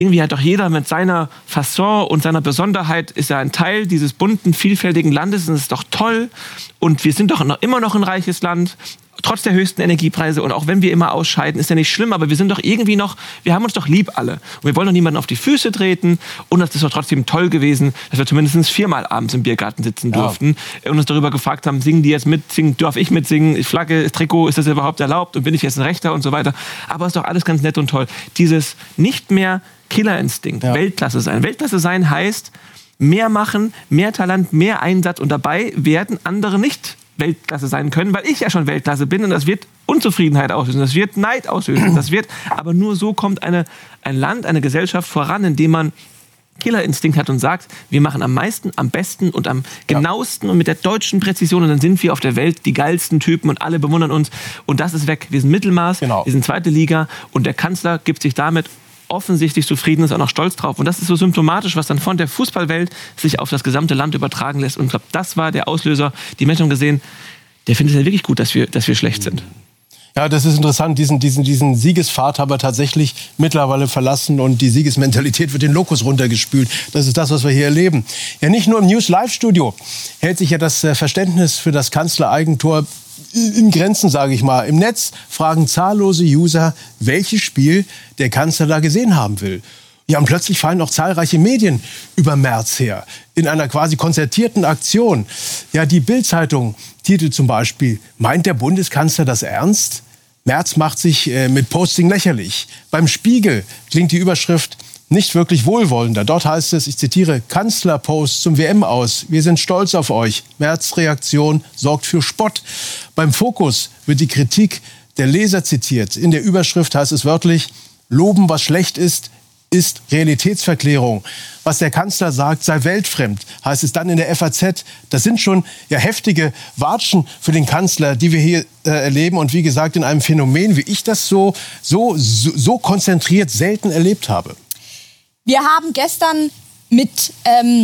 irgendwie hat doch jeder mit seiner Fasson und seiner Besonderheit ist ja ein Teil dieses bunten, vielfältigen Landes und das ist doch toll. Und wir sind doch immer noch ein reiches Land, trotz der höchsten Energiepreise. Und auch wenn wir immer ausscheiden, ist ja nicht schlimm, aber wir sind doch irgendwie noch, wir haben uns doch lieb alle. Und wir wollen doch niemanden auf die Füße treten. Und das ist doch trotzdem toll gewesen, dass wir zumindest 4-mal abends im Biergarten sitzen durften und uns darüber gefragt haben, singen die jetzt mit, darf ich mitsingen, Flagge, Trikot, ist das überhaupt erlaubt und bin ich jetzt ein Rechter und so weiter. Aber es ist doch alles ganz nett und toll. Dieses nicht mehr Killerinstinkt, Weltklasse sein. Weltklasse sein heißt mehr machen, mehr Talent, mehr Einsatz und dabei werden andere nicht Weltklasse sein können, weil ich ja schon Weltklasse bin und das wird Unzufriedenheit auslösen, das wird Neid auslösen, aber nur so kommt ein Land, eine Gesellschaft voran, indem man Killerinstinkt hat und sagt, wir machen am meisten, am besten und am genauesten und mit der deutschen Präzision und dann sind wir auf der Welt die geilsten Typen und alle bewundern uns und das ist weg. Wir sind Mittelmaß, wir sind zweite Liga und der Kanzler gibt sich damit offensichtlich zufrieden, ist auch noch stolz drauf. Und das ist so symptomatisch, was dann von der Fußballwelt sich auf das gesamte Land übertragen lässt. Und ich glaube, das war der Auslöser. Die Menschen haben gesehen, der findet es ja wirklich gut, dass wir schlecht sind. Ja, das ist interessant. Diesen Siegespfad haben wir tatsächlich mittlerweile verlassen und die Siegesmentalität wird den Lokus runtergespült. Das ist das, was wir hier erleben. Ja, nicht nur im News-Live-Studio hält sich ja das Verständnis für das Kanzlereigentor in Grenzen, sage ich mal. Im Netz fragen zahllose User, welches Spiel der Kanzler da gesehen haben will. Ja, und plötzlich fallen auch zahlreiche Medien über Merz her. In einer quasi konzertierten Aktion. Ja, die Bild-Zeitung titelt zum Beispiel, meint der Bundeskanzler das ernst? Merz macht sich mit Posting lächerlich. Beim Spiegel klingt die Überschrift nicht wirklich wohlwollender. Dort heißt es, ich zitiere, Kanzlerpost zum WM aus. Wir sind stolz auf euch. Merz' Reaktion sorgt für Spott. Beim Fokus wird die Kritik der Leser zitiert. In der Überschrift heißt es wörtlich, loben, was schlecht ist Realitätsverklärung. Was der Kanzler sagt, sei weltfremd, heißt es dann in der FAZ. Das sind schon heftige Watschen für den Kanzler, die wir hier erleben. Und wie gesagt, in einem Phänomen, wie ich das so konzentriert selten erlebt habe. Wir haben gestern mit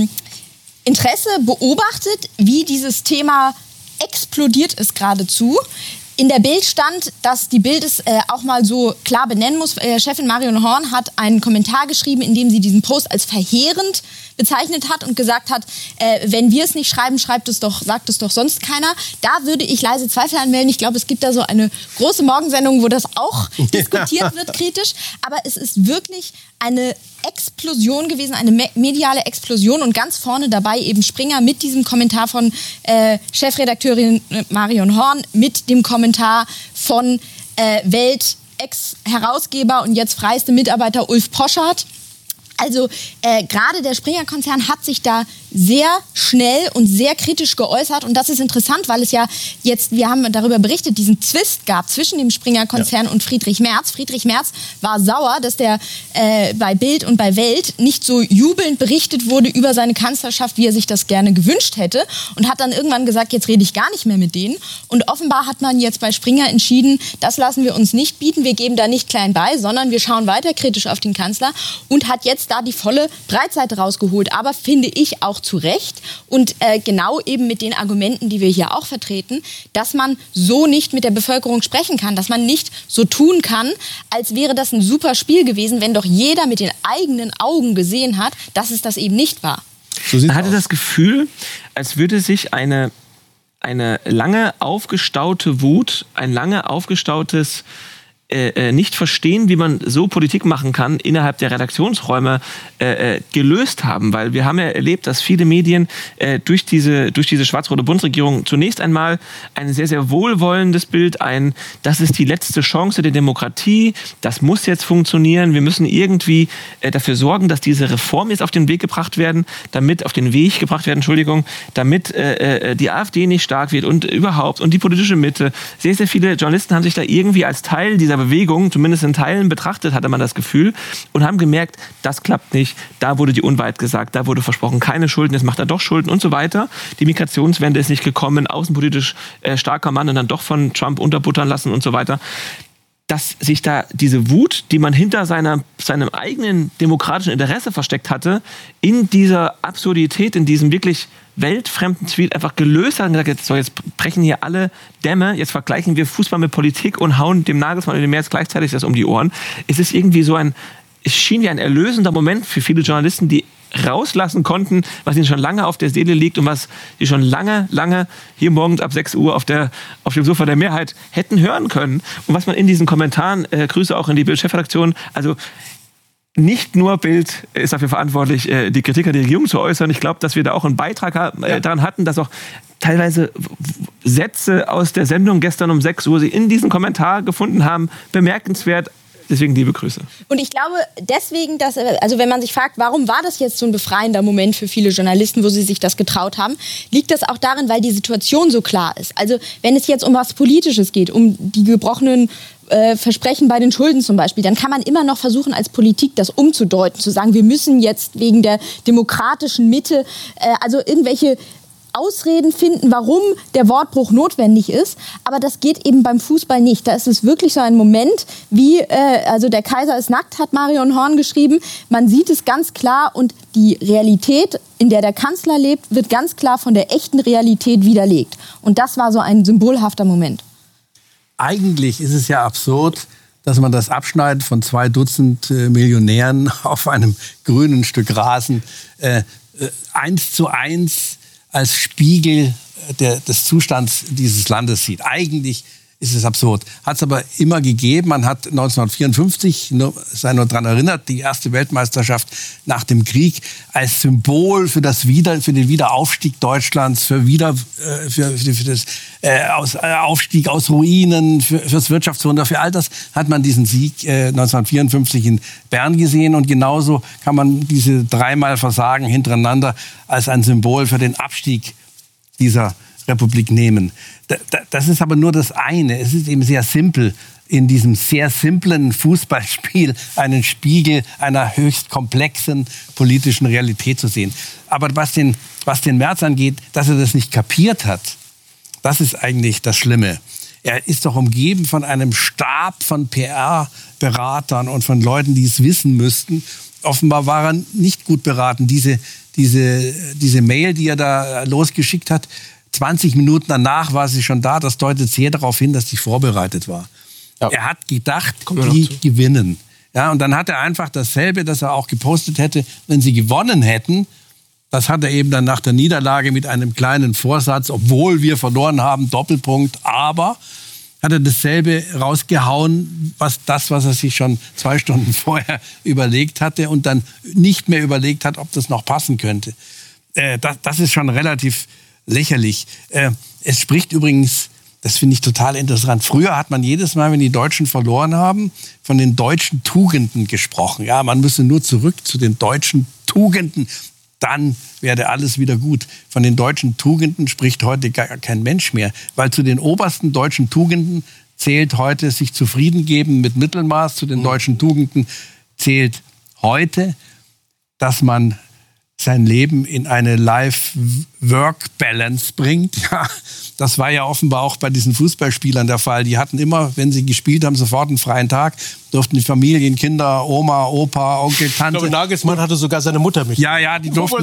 Interesse beobachtet, wie dieses Thema explodiert ist geradezu. In der Bild stand, dass die Bild es auch mal so klar benennen muss. Chefin Marion Horn hat einen Kommentar geschrieben, in dem sie diesen Post als verheerend bezeichnet hat und gesagt hat, wenn wir es nicht schreiben, sagt es doch sonst keiner. Da würde ich leise Zweifel anmelden. Ich glaube, es gibt da so eine große Morgensendung, wo das auch diskutiert wird, kritisch. Aber es ist wirklich eine Explosion gewesen, eine mediale Explosion und ganz vorne dabei eben Springer mit diesem Kommentar von Chefredakteurin Marion Horn, mit dem Kommentar von Welt-Ex-Herausgeber und jetzt freiste Mitarbeiter Ulf Poschardt. Also gerade der Springer-Konzern hat sich da sehr schnell und sehr kritisch geäußert. Und das ist interessant, weil es ja jetzt, wir haben darüber berichtet, diesen Zwist gab zwischen dem Springer-Konzern und Friedrich Merz. Friedrich Merz war sauer, dass der bei Bild und bei Welt nicht so jubelnd berichtet wurde über seine Kanzlerschaft, wie er sich das gerne gewünscht hätte. Und hat dann irgendwann gesagt, jetzt rede ich gar nicht mehr mit denen. Und offenbar hat man jetzt bei Springer entschieden, das lassen wir uns nicht bieten. Wir geben da nicht klein bei, sondern wir schauen weiter kritisch auf den Kanzler und hat jetzt da die volle Breitseite rausgeholt. Aber finde ich auch zu Recht und genau eben mit den Argumenten, die wir hier auch vertreten, dass man so nicht mit der Bevölkerung sprechen kann, dass man nicht so tun kann, als wäre das ein super Spiel gewesen, wenn doch jeder mit den eigenen Augen gesehen hat, dass es das eben nicht war. Man hatte das Gefühl, als würde sich eine lange aufgestaute Wut, ein lange aufgestautes nicht verstehen, wie man so Politik machen kann, innerhalb der Redaktionsräume gelöst haben. Weil wir haben ja erlebt, dass viele Medien durch diese schwarz-rote Bundesregierung zunächst einmal ein sehr, sehr wohlwollendes Bild, das ist die letzte Chance der Demokratie, das muss jetzt funktionieren, wir müssen irgendwie dafür sorgen, dass diese Reformen jetzt auf den Weg gebracht werden, damit die AfD nicht stark wird und überhaupt und die politische Mitte. Sehr, sehr viele Journalisten haben sich da irgendwie als Teil dieser Bewegung, zumindest in Teilen betrachtet, hatte man das Gefühl, und haben gemerkt, das klappt nicht, da wurde die Unwahrheit gesagt, da wurde versprochen, keine Schulden, jetzt macht er doch Schulden und so weiter. Die Migrationswende ist nicht gekommen, außenpolitisch starker Mann und dann doch von Trump unterbuttern lassen und so weiter. Dass sich da diese Wut, die man hinter seinem eigenen demokratischen Interesse versteckt hatte, in dieser Absurdität, in diesem wirklich weltfremden Tweet einfach gelöst hat und gesagt, jetzt brechen hier alle Dämme, jetzt vergleichen wir Fußball mit Politik und hauen dem Nagelsmann und dem Merz gleichzeitig das um die Ohren. Es ist irgendwie so ein es schien ja ein erlösender Moment für viele Journalisten, die rauslassen konnten, was ihnen schon lange auf der Seele liegt und was sie schon lange hier morgens ab 6 Uhr auf dem Sofa der Mehrheit hätten hören können. Und was man in diesen Kommentaren, Grüße auch in die Bild-Chefredaktion, also nicht nur Bild ist dafür verantwortlich, die Kritik an die Regierung zu äußern. Ich glaube, dass wir da auch einen Beitrag daran hatten, dass auch teilweise Sätze aus der Sendung gestern um 6 Uhr sie in diesem Kommentar gefunden haben. Bemerkenswert. Deswegen liebe Grüße. Und ich glaube deswegen, also wenn man sich fragt, warum war das jetzt so ein befreiender Moment für viele Journalisten, wo sie sich das getraut haben, liegt das auch darin, weil die Situation so klar ist. Also wenn es jetzt um was Politisches geht, um die gebrochenen Versprechen bei den Schulden zum Beispiel, dann kann man immer noch versuchen, als Politik das umzudeuten, zu sagen, wir müssen jetzt wegen der demokratischen Mitte, also irgendwelche Ausreden finden, warum der Wortbruch notwendig ist. Aber das geht eben beim Fußball nicht. Da ist es wirklich so ein Moment, wie, also der Kaiser ist nackt, hat Marion Horn geschrieben. Man sieht es ganz klar und die Realität, in der der Kanzler lebt, wird ganz klar von der echten Realität widerlegt. Und das war so ein symbolhafter Moment. Eigentlich ist es ja absurd, dass man das Abschneiden von 2 Dutzend Millionären auf einem grünen Stück Rasen 1:1 als Spiegel des Zustands dieses Landes sieht. Eigentlich ist es absurd. Hat es aber immer gegeben. Man hat 1954, sei nur daran erinnert, die erste Weltmeisterschaft nach dem Krieg als Symbol für den Wiederaufstieg Deutschlands, für das Aufstieg aus Ruinen, fürs Wirtschaftswunder, für all das hat man diesen Sieg 1954 in Bern gesehen. Und genauso kann man diese 3-mal Versagen hintereinander als ein Symbol für den Abstieg dieser Republik nehmen. Das ist aber nur das eine. Es ist eben sehr simpel, in diesem sehr simplen Fußballspiel einen Spiegel einer höchst komplexen politischen Realität zu sehen. Aber was den Merz angeht, dass er das nicht kapiert hat, das ist eigentlich das Schlimme. Er ist doch umgeben von einem Stab von PR-Beratern und von Leuten, die es wissen müssten. Offenbar war er nicht gut beraten. Diese Mail, die er da losgeschickt hat, 20 Minuten danach war sie schon da. Das deutet sehr darauf hin, dass sie vorbereitet war. Ja. Er hat gedacht, die gewinnen. Ja, und dann hat er einfach dasselbe, das er auch gepostet hätte, wenn sie gewonnen hätten. Das hat er eben dann nach der Niederlage mit einem kleinen Vorsatz, obwohl wir verloren haben, Doppelpunkt, aber hat er dasselbe rausgehauen, was er sich schon 2 Stunden vorher überlegt hatte und dann nicht mehr überlegt hat, ob das noch passen könnte. Das ist schon relativ lächerlich. Es spricht übrigens, das finde ich total interessant, früher hat man jedes Mal, wenn die Deutschen verloren haben, von den deutschen Tugenden gesprochen. Ja, man müsse nur zurück zu den deutschen Tugenden, dann werde alles wieder gut. Von den deutschen Tugenden spricht heute gar kein Mensch mehr, weil zu den obersten deutschen Tugenden zählt heute sich zufrieden geben mit Mittelmaß. Zu den deutschen Tugenden zählt heute, dass man sein Leben in eine Life-Work-Balance bringt. Ja, das war ja offenbar auch bei diesen Fußballspielern der Fall. Die hatten immer, wenn sie gespielt haben, sofort einen freien Tag. Durften die Familien, Kinder, Oma, Opa, Onkel, Tante. Ich glaube, Nagelsmann hatte sogar seine Mutter mit. Ja, die durften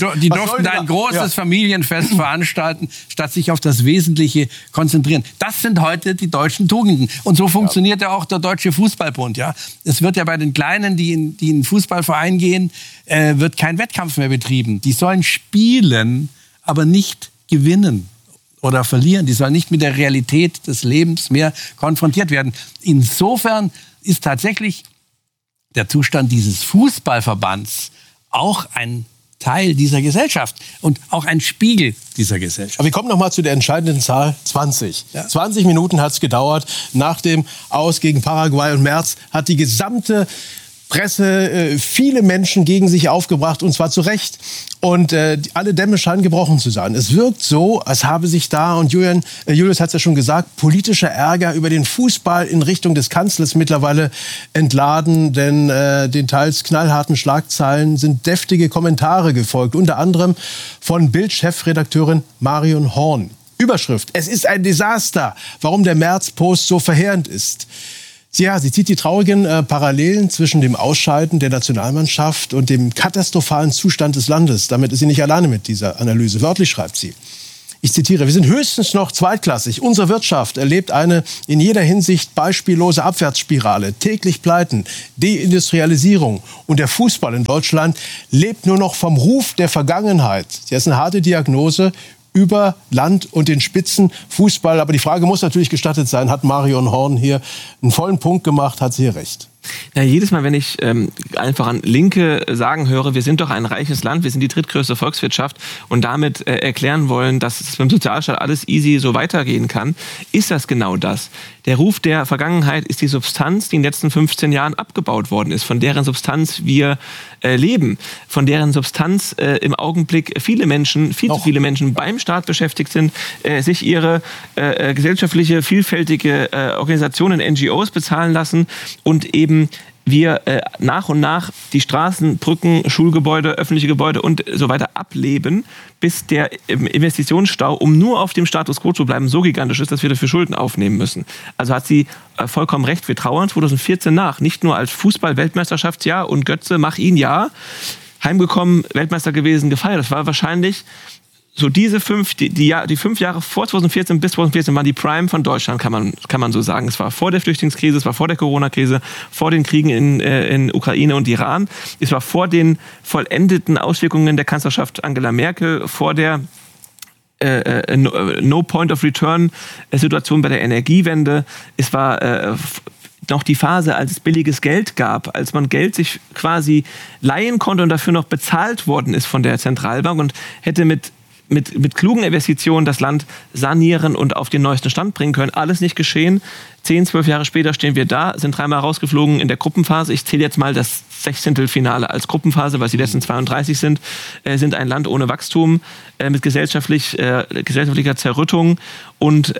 da ein großes Familienfest veranstalten, statt sich auf das Wesentliche konzentrieren. Das sind heute die deutschen Tugenden. Und so funktioniert ja auch der Deutsche Fußballbund. Ja, es wird ja bei den Kleinen, die in den Fußballverein gehen, wird kein Wettkampf mehr betrieben. Die sollen spielen, aber nicht gewinnen oder verlieren. Die sollen nicht mit der Realität des Lebens mehr konfrontiert werden. Insofern ist tatsächlich der Zustand dieses Fußballverbands auch ein Teil dieser Gesellschaft und auch ein Spiegel dieser Gesellschaft. Aber wir kommen noch mal zu der entscheidenden Zahl 20. Ja. 20 Minuten hat es gedauert. Nach dem Aus gegen Paraguay und Merz hat die gesamte Presse, viele Menschen gegen sich aufgebracht, und zwar zu Recht. Und alle Dämme scheinen gebrochen zu sein. Es wirkt so, als habe sich da, und Julius hat es ja schon gesagt, politischer Ärger über den Fußball in Richtung des Kanzlers mittlerweile entladen. Denn den teils knallharten Schlagzeilen sind deftige Kommentare gefolgt. Unter anderem von Bild-Chefredakteurin Marion Horn. Überschrift: Es ist ein Desaster, warum der Merz-Post so verheerend ist. Ja, sie zieht die traurigen Parallelen zwischen dem Ausscheiden der Nationalmannschaft und dem katastrophalen Zustand des Landes. Damit ist sie nicht alleine mit dieser Analyse. Wörtlich schreibt sie: Ich zitiere, wir sind höchstens noch zweitklassig. Unsere Wirtschaft erlebt eine in jeder Hinsicht beispiellose Abwärtsspirale. Täglich Pleiten, Deindustrialisierung. Und der Fußball in Deutschland lebt nur noch vom Ruf der Vergangenheit. Das ist eine harte Diagnose über Land und den Spitzenfußball. Aber die Frage muss natürlich gestattet sein, hat Marion Horn hier einen vollen Punkt gemacht, hat sie hier recht? Ja, jedes Mal, wenn ich einfach an Linke sagen höre, wir sind doch ein reiches Land, wir sind die drittgrößte Volkswirtschaft und damit erklären wollen, dass es beim Sozialstaat alles easy so weitergehen kann, ist das genau das. Der Ruf der Vergangenheit ist die Substanz, die in den letzten 15 Jahren abgebaut worden ist, von deren Substanz wir leben, von deren Substanz im Augenblick viele Menschen, viel zu viele Menschen beim Staat beschäftigt sind, sich ihre gesellschaftliche, vielfältige Organisationen, NGOs bezahlen lassen und eben wir nach und nach die Straßen, Brücken, Schulgebäude, öffentliche Gebäude und so weiter ableben, bis der Investitionsstau, um nur auf dem Status quo zu bleiben, so gigantisch ist, dass wir dafür Schulden aufnehmen müssen. Also hat sie vollkommen recht. Wir trauern 2014 nach. Nicht nur als Fußball-Weltmeisterschaftsjahr und Götze, mach ihn ja. Heimgekommen, Weltmeister gewesen, gefeiert. Das war wahrscheinlich so die 5 Jahre vor 2014 bis 2014 waren die Prime von Deutschland, kann man so sagen. Es war vor der Flüchtlingskrise, es war vor der Corona-Krise, vor den Kriegen in Ukraine und Iran. Es war vor den vollendeten Auswirkungen der Kanzlerschaft Angela Merkel, vor der No Point of Return Situation bei der Energiewende. Es war noch die Phase, als es billiges Geld gab, als man Geld sich quasi leihen konnte und dafür noch bezahlt worden ist von der Zentralbank und hätte mit klugen Investitionen das Land sanieren und auf den neuesten Stand bringen können. Alles nicht geschehen. 10, 12 Jahre später stehen wir da, sind 3-mal rausgeflogen in der Gruppenphase. Ich zähle jetzt mal das 16. als Gruppenphase, weil es die letzten 32 sind ein Land ohne Wachstum, mit gesellschaftlicher Zerrüttung. Und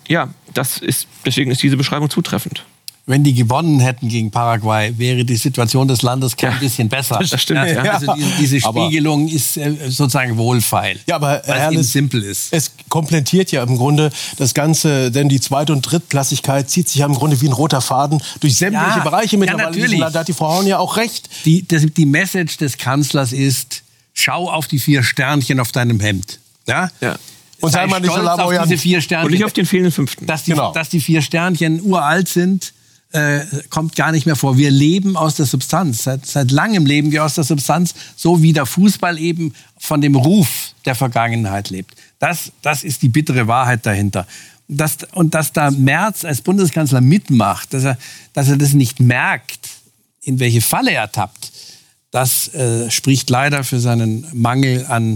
deswegen ist diese Beschreibung zutreffend. Wenn die gewonnen hätten gegen Paraguay, wäre die Situation des Landes kein bisschen besser. Das stimmt, ja. Also diese Spiegelung ist sozusagen wohlfeil, aber weil es eben simpel ist. Es komplettiert ja im Grunde das Ganze, denn die Zweit- und Drittklassigkeit zieht sich ja im Grunde wie ein roter Faden durch sämtliche Bereiche mittlerweile. Natürlich. Da hat die Frau Horn ja auch recht. Die Message des Kanzlers ist, schau auf die 4 Sternchen auf deinem Hemd. Ja? Und sei mal nicht so lamoyant. auf diese 4 Sternchen. Und nicht auf den fehlenden 5. Dass die 4 Sternchen uralt sind, kommt gar nicht mehr vor. Wir leben aus der Substanz. Seit langem leben wir aus der Substanz, so wie der Fußball eben von dem Ruf der Vergangenheit lebt. Das ist die bittere Wahrheit dahinter. Dass da Merz als Bundeskanzler mitmacht, dass er das nicht merkt, in welche Falle er tappt, das spricht leider für seinen Mangel an,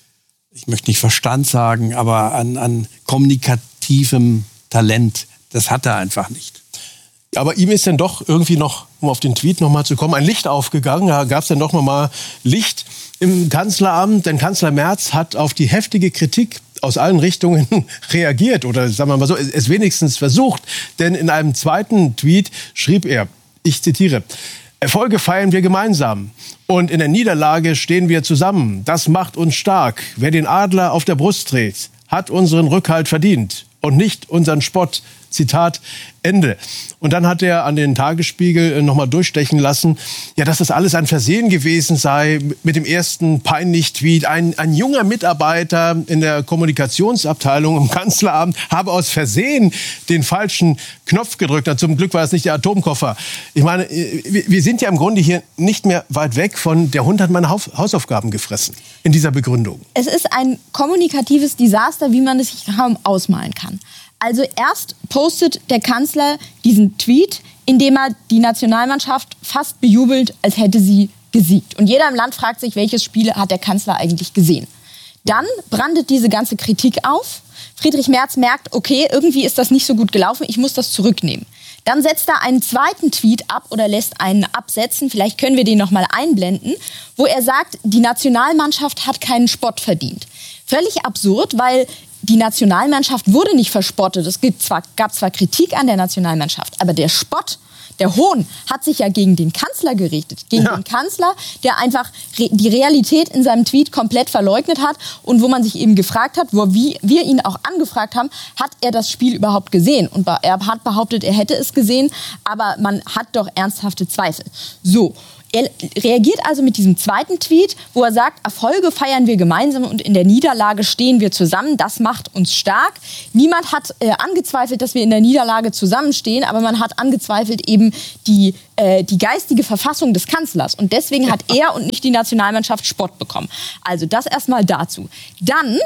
ich möchte nicht Verstand sagen, aber an kommunikativem Talent. Das hat er einfach nicht. Aber ihm ist dann doch irgendwie noch, um auf den Tweet noch mal zu kommen, ein Licht aufgegangen. Da gab es dann doch noch mal Licht im Kanzleramt. Denn Kanzler Merz hat auf die heftige Kritik aus allen Richtungen reagiert oder sagen wir mal so, es wenigstens versucht. Denn in einem zweiten Tweet schrieb er, ich zitiere, Erfolge feiern wir gemeinsam und in der Niederlage stehen wir zusammen. Das macht uns stark. Wer den Adler auf der Brust trägt, hat unseren Rückhalt verdient und nicht unseren Spott. Zitat Ende. Und dann hat er an den Tagesspiegel nochmal durchstechen lassen, ja, dass das alles ein Versehen gewesen sei mit dem ersten Peinlich-Tweet. Ein junger Mitarbeiter in der Kommunikationsabteilung im Kanzleramt habe aus Versehen den falschen Knopf gedrückt. Zum Glück war es nicht der Atomkoffer. Ich meine, wir sind ja im Grunde hier nicht mehr weit weg von, der Hund hat meine Hausaufgaben gefressen in dieser Begründung. Es ist ein kommunikatives Desaster, wie man es sich kaum ausmalen kann. Also erst postet der Kanzler diesen Tweet, in dem er die Nationalmannschaft fast bejubelt, als hätte sie gesiegt. Und jeder im Land fragt sich, welches Spiel hat der Kanzler eigentlich gesehen. Dann brandet diese ganze Kritik auf. Friedrich Merz merkt, okay, irgendwie ist das nicht so gut gelaufen, ich muss das zurücknehmen. Dann setzt er einen zweiten Tweet ab oder lässt einen absetzen, vielleicht können wir den noch mal einblenden, wo er sagt, die Nationalmannschaft hat keinen Spott verdient. Völlig absurd, weil die Nationalmannschaft wurde nicht verspottet. Es gab zwar Kritik an der Nationalmannschaft, aber der Spott, der Hohn hat sich ja gegen den Kanzler gerichtet. Gegen den Kanzler, der einfach die Realität in seinem Tweet komplett verleugnet hat und wo man sich eben gefragt hat, wo wir ihn auch angefragt haben, hat er das Spiel überhaupt gesehen? Und er hat behauptet, er hätte es gesehen, aber man hat doch ernsthafte Zweifel. So. Er reagiert also mit diesem zweiten Tweet, wo er sagt, Erfolge feiern wir gemeinsam und in der Niederlage stehen wir zusammen. Das macht uns stark. Niemand hat angezweifelt, dass wir in der Niederlage zusammenstehen, aber man hat angezweifelt eben die geistige Verfassung des Kanzlers. Und deswegen hat er und nicht die Nationalmannschaft Spott bekommen. Also das erstmal dazu. Dann,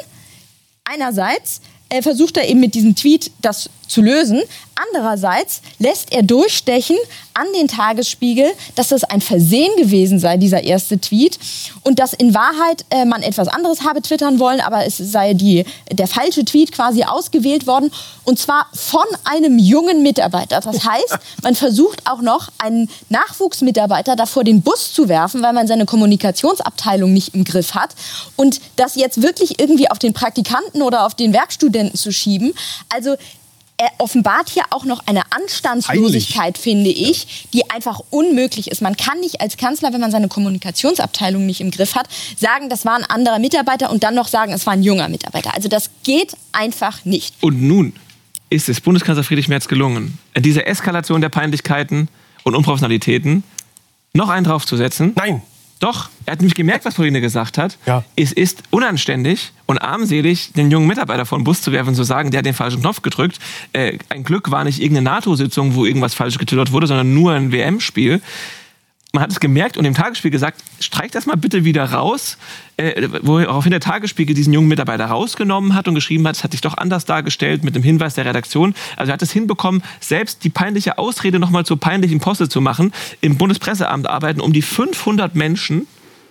einerseits versucht er eben mit diesem Tweet das zu lösen. Andererseits lässt er durchstechen an den Tagesspiegel, dass das ein Versehen gewesen sei, dieser erste Tweet. Und dass in Wahrheit man etwas anderes habe twittern wollen, aber es sei der falsche Tweet quasi ausgewählt worden. Und zwar von einem jungen Mitarbeiter. Das heißt, man versucht auch noch einen Nachwuchsmitarbeiter davor den Bus zu werfen, weil man seine Kommunikationsabteilung nicht im Griff hat. Und das jetzt wirklich irgendwie auf den Praktikanten oder auf den Werkstudenten zu schieben. Also er offenbart hier auch noch eine Anstandslosigkeit, finde ich, die einfach unmöglich ist. Man kann nicht als Kanzler, wenn man seine Kommunikationsabteilung nicht im Griff hat, sagen, das war ein anderer Mitarbeiter und dann noch sagen, es war ein junger Mitarbeiter. Also das geht einfach nicht. Und nun ist es Bundeskanzler Friedrich Merz gelungen, in dieser Eskalation der Peinlichkeiten und Unprofessionalitäten noch einen draufzusetzen. Nein. Doch, er hat nämlich gemerkt, was Pauline gesagt hat. Ja. Es ist unanständig und armselig, den jungen Mitarbeiter vor den Bus zu werfen und zu sagen, der hat den falschen Knopf gedrückt. Ein Glück war nicht irgendeine NATO-Sitzung, wo irgendwas falsch getwittert wurde, sondern nur ein WM-Spiel. Man hat es gemerkt und im Tagesspiegel gesagt, streich das mal bitte wieder raus, woraufhin der Tagesspiegel diesen jungen Mitarbeiter rausgenommen hat und geschrieben hat, es hat sich doch anders dargestellt mit dem Hinweis der Redaktion. Also er hat es hinbekommen, selbst die peinliche Ausrede noch mal zur peinlichen Posse zu machen, im Bundespresseamt arbeiten um die 500 Menschen,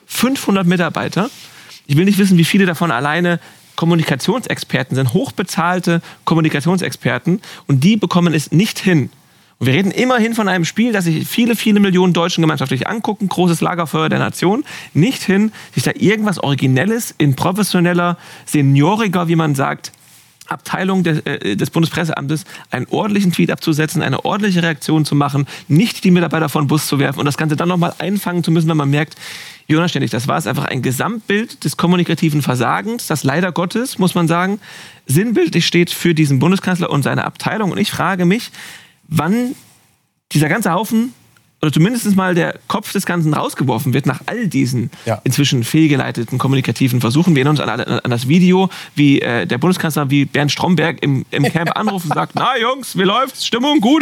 500 Mitarbeiter. Ich will nicht wissen, wie viele davon alleine Kommunikationsexperten sind, hochbezahlte Kommunikationsexperten und die bekommen es nicht hin. Und wir reden immerhin von einem Spiel, das sich viele, viele Millionen Deutschen gemeinschaftlich angucken, großes Lagerfeuer der Nation, nicht hin, sich da irgendwas Originelles in professioneller, senioriger, wie man sagt, Abteilung des Bundespresseamtes einen ordentlichen Tweet abzusetzen, eine ordentliche Reaktion zu machen, nicht die Mitarbeiter vor den Bus zu werfen und das Ganze dann nochmal einfangen zu müssen, wenn man merkt, wie unanständig das war. Es einfach ein Gesamtbild des kommunikativen Versagens, das leider Gottes, muss man sagen, sinnbildlich steht für diesen Bundeskanzler und seine Abteilung. Und ich frage mich, wann dieser ganze Haufen oder zumindest mal der Kopf des Ganzen rausgeworfen wird nach all diesen inzwischen fehlgeleiteten kommunikativen Versuchen. Wir erinnern uns an das Video, wie der Bundeskanzler, wie Bernd Stromberg im Camp anruft und sagt, na Jungs, wie läuft's? Stimmung gut?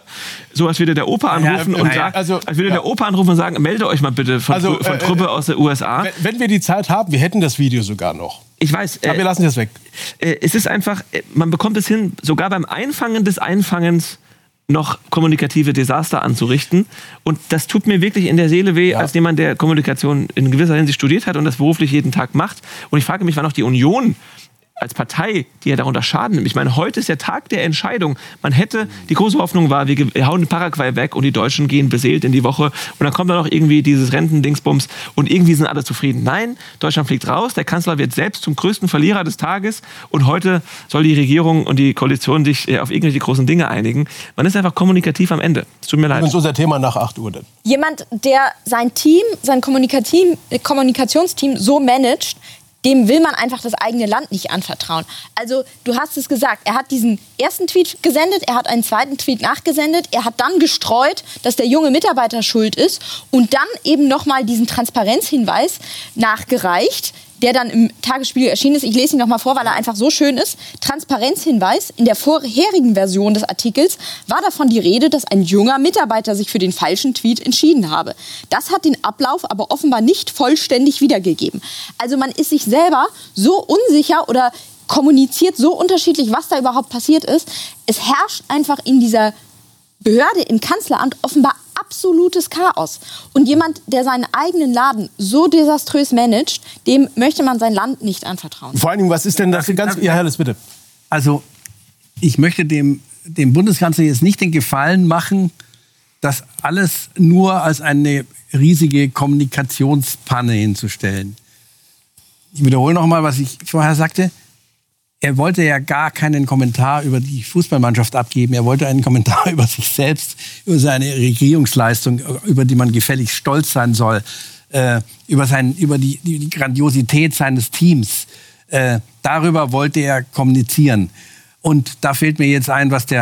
So als würde der Opa anrufen und der Opa anrufen und sagen, melde euch mal bitte von Truppe aus der USA. Wenn wir die Zeit haben, wir hätten das Video sogar noch. Ich weiß. Aber wir lassen das weg. Es ist einfach, man bekommt es hin, sogar beim Einfangen des Einfangens noch kommunikative Desaster anzurichten. Und das tut mir wirklich in der Seele weh, als jemand, der Kommunikation in gewisser Hinsicht studiert hat und das beruflich jeden Tag macht. Und ich frage mich, wann auch die Union als Partei, die ja darunter Schaden nimmt. Ich meine, heute ist der Tag der Entscheidung. Man hätte, die große Hoffnung war, wir hauen Paraguay weg und die Deutschen gehen beseelt in die Woche und dann kommt dann noch irgendwie dieses Rentendingsbums und irgendwie sind alle zufrieden. Nein, Deutschland fliegt raus, der Kanzler wird selbst zum größten Verlierer des Tages und heute soll die Regierung und die Koalition sich auf irgendwelche großen Dinge einigen. Man ist einfach kommunikativ am Ende. Es tut mir leid. Das ist unser Thema nach 8 Uhr dann. Jemand, der sein Team, sein Kommunikationsteam so managt, dem will man einfach das eigene Land nicht anvertrauen. Also, du hast es gesagt, er hat diesen ersten Tweet gesendet, er hat einen zweiten Tweet nachgesendet, er hat dann gestreut, dass der junge Mitarbeiter schuld ist und dann eben nochmal diesen Transparenzhinweis nachgereicht, der dann im Tagesspiegel erschienen ist. Ich lese ihn noch mal vor, weil er einfach so schön ist. Transparenzhinweis. In der vorherigen Version des Artikels war davon die Rede, dass ein junger Mitarbeiter sich für den falschen Tweet entschieden habe. Das hat den Ablauf aber offenbar nicht vollständig wiedergegeben. Also man ist sich selber so unsicher oder kommuniziert so unterschiedlich, was da überhaupt passiert ist. Es herrscht einfach in dieser Behörde im Kanzleramt offenbar absolutes Chaos. Und jemand, der seinen eigenen Laden so desaströs managt, dem möchte man sein Land nicht anvertrauen. Vor allen Dingen, was ist denn das? Ja, Herr Liss, bitte. Also, ich möchte dem Bundeskanzler jetzt nicht den Gefallen machen, das alles nur als eine riesige Kommunikationspanne hinzustellen. Ich wiederhole noch mal, was ich vorher sagte. Er wollte ja gar keinen Kommentar über die Fußballmannschaft abgeben. Er wollte einen Kommentar über sich selbst, über seine Regierungsleistung, über die man gefällig stolz sein soll, über die Grandiosität seines Teams. Darüber wollte er kommunizieren. Und da fällt mir jetzt ein, was der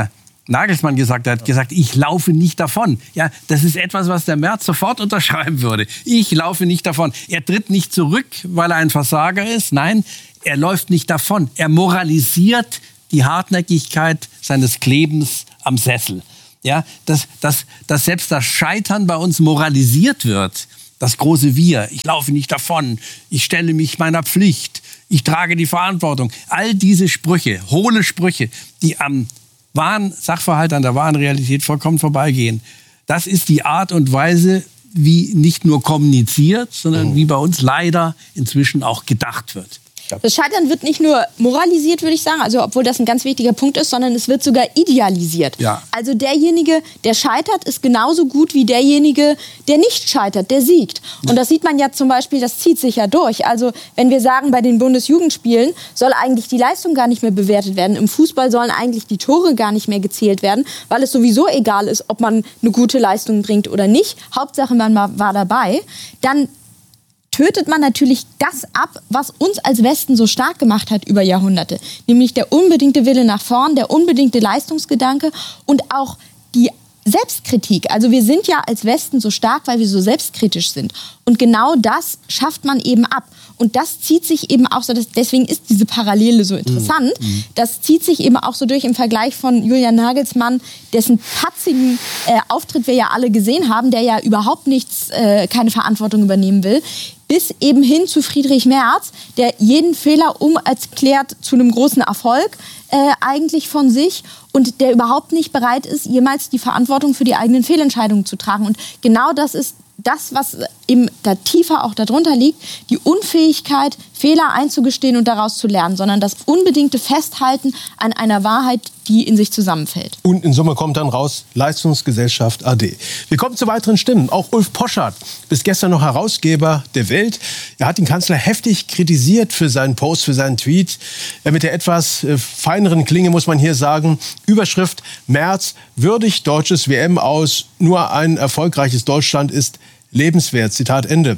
Nagelsmann gesagt hat, ich laufe nicht davon. Ja, das ist etwas, was der Merz sofort unterschreiben würde. Ich laufe nicht davon. Er tritt nicht zurück, weil er ein Versager ist. Nein, er läuft nicht davon. Er moralisiert die Hartnäckigkeit seines Klebens am Sessel. Ja, dass selbst das Scheitern bei uns moralisiert wird. Das große Wir. Ich laufe nicht davon. Ich stelle mich meiner Pflicht. Ich trage die Verantwortung. All diese Sprüche, hohle Sprüche, die am wahren Sachverhalt, an der wahren Realität vollkommen vorbeigehen. Das ist die Art und Weise, wie nicht nur kommuniziert, sondern wie bei uns leider inzwischen auch gedacht wird. Das Scheitern wird nicht nur moralisiert, würde ich sagen, also obwohl das ein ganz wichtiger Punkt ist, sondern es wird sogar idealisiert. Ja. Also derjenige, der scheitert, ist genauso gut wie derjenige, der nicht scheitert, der siegt. Und das sieht man ja zum Beispiel, das zieht sich ja durch. Also wenn wir sagen, bei den Bundesjugendspielen soll eigentlich die Leistung gar nicht mehr bewertet werden. Im Fußball sollen eigentlich die Tore gar nicht mehr gezählt werden, weil es sowieso egal ist, ob man eine gute Leistung bringt oder nicht. Hauptsache, man war dabei. Dann tötet man natürlich das ab, was uns als Westen so stark gemacht hat über Jahrhunderte. Nämlich der unbedingte Wille nach vorn, der unbedingte Leistungsgedanke und auch die Selbstkritik. Also wir sind ja als Westen so stark, weil wir so selbstkritisch sind. Und genau das schafft man eben ab. Und das zieht sich eben auch so, deswegen ist diese Parallele so interessant, das zieht sich eben auch so durch im Vergleich von Julian Nagelsmann, dessen patzigen Auftritt wir ja alle gesehen haben, der ja überhaupt keine Verantwortung übernehmen will, bis eben hin zu Friedrich Merz, der jeden Fehler erklärt zu einem großen Erfolg eigentlich von sich und der überhaupt nicht bereit ist, jemals die Verantwortung für die eigenen Fehlentscheidungen zu tragen. Und genau das ist das, was eben da tiefer auch darunter liegt, die Unfähigkeit, Fehler einzugestehen und daraus zu lernen, sondern das unbedingte Festhalten an einer Wahrheit, die in sich zusammenfällt. Und in Summe kommt dann raus, Leistungsgesellschaft AD. Wir kommen zu weiteren Stimmen. Auch Ulf Poschardt, bis gestern noch Herausgeber der Welt. Er hat den Kanzler heftig kritisiert für seinen Post, für seinen Tweet. Mit der etwas feineren Klinge muss man hier sagen, Überschrift: Merz würdigt deutsches WM aus. Nur ein erfolgreiches Deutschland ist lebenswert. Zitat Ende.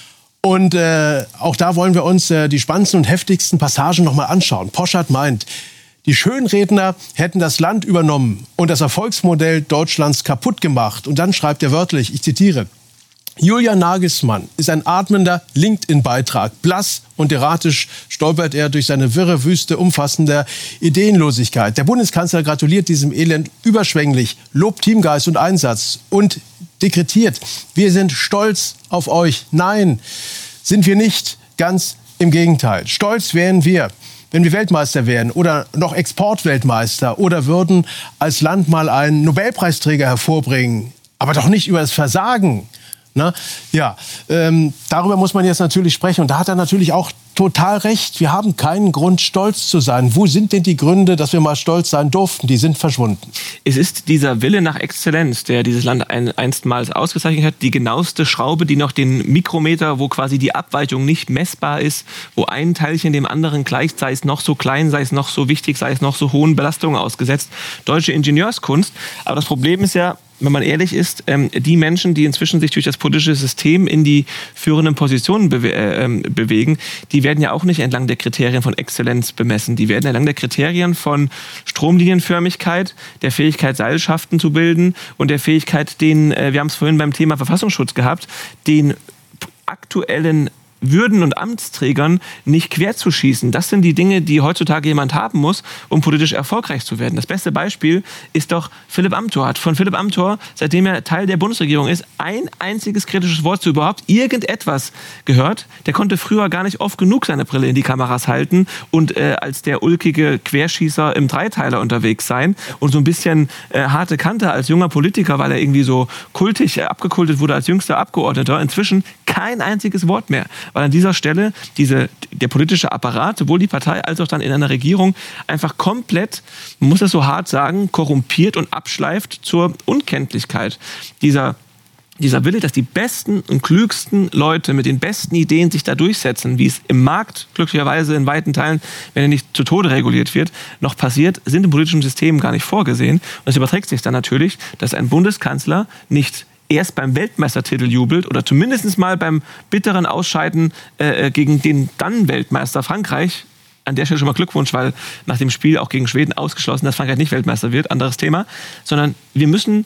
Und auch da wollen wir uns die spannendsten und heftigsten Passagen noch mal anschauen. Poschardt meint, die Schönredner hätten das Land übernommen und das Erfolgsmodell Deutschlands kaputt gemacht. Und dann schreibt er wörtlich, ich zitiere: Julian Nagelsmann ist ein atmender LinkedIn-Beitrag. Blass und erratisch stolpert er durch seine wirre Wüste umfassender Ideenlosigkeit. Der Bundeskanzler gratuliert diesem Elend überschwänglich, lobt Teamgeist und Einsatz und dekretiert: Wir sind stolz auf euch. Nein, sind wir nicht. Ganz im Gegenteil. Stolz wären wir, wenn wir Weltmeister wären oder noch Exportweltmeister oder würden als Land mal einen Nobelpreisträger hervorbringen. Aber doch nicht über das Versagen. Na, ja, darüber muss man jetzt natürlich sprechen. Und da hat er natürlich auch total recht. Wir haben keinen Grund, stolz zu sein. Wo sind denn die Gründe, dass wir mal stolz sein durften? Die sind verschwunden. Es ist dieser Wille nach Exzellenz, der dieses Land einstmals ausgezeichnet hat. Die genaueste Schraube, die noch den Mikrometer, wo quasi die Abweichung nicht messbar ist, wo ein Teilchen dem anderen gleicht, sei es noch so klein, sei es noch so wichtig, sei es noch so hohen Belastungen ausgesetzt. Deutsche Ingenieurskunst. Aber das Problem ist ja, wenn man ehrlich ist, die Menschen, die inzwischen sich durch das politische System in die führenden Positionen bewegen, die werden ja auch nicht entlang der Kriterien von Exzellenz bemessen. Die werden entlang der Kriterien von Stromlinienförmigkeit, der Fähigkeit, Seilschaften zu bilden und der Fähigkeit, wir haben es vorhin beim Thema Verfassungsschutz gehabt, den aktuellen Würden und Amtsträgern nicht querzuschießen. Das sind die Dinge, die heutzutage jemand haben muss, um politisch erfolgreich zu werden. Das beste Beispiel ist doch Philipp Amthor. Hat von Philipp Amthor, seitdem er Teil der Bundesregierung ist, ein einziges kritisches Wort zu überhaupt irgendetwas gehört. Der konnte früher gar nicht oft genug seine Brille in die Kameras halten und als der ulkige Querschießer im Dreiteiler unterwegs sein und so ein bisschen harte Kante als junger Politiker, weil er irgendwie so kultig abgekultet wurde als jüngster Abgeordneter. Inzwischen kein einziges Wort mehr. Weil an dieser Stelle der politische Apparat, sowohl die Partei als auch dann in einer Regierung, einfach komplett, man muss das so hart sagen, korrumpiert und abschleift zur Unkenntlichkeit. Dieser Wille, dass die besten und klügsten Leute mit den besten Ideen sich da durchsetzen, wie es im Markt glücklicherweise in weiten Teilen, wenn er nicht zu Tode reguliert wird, noch passiert, sind im politischen System gar nicht vorgesehen. Und das überträgt sich dann natürlich, dass ein Bundeskanzler nicht erst beim Weltmeistertitel jubelt oder zumindest mal beim bitteren Ausscheiden gegen den dann Weltmeister Frankreich an der Stelle schon mal Glückwunsch, weil nach dem Spiel auch gegen Schweden ausgeschlossen, dass Frankreich nicht Weltmeister wird, anderes Thema, sondern wir müssen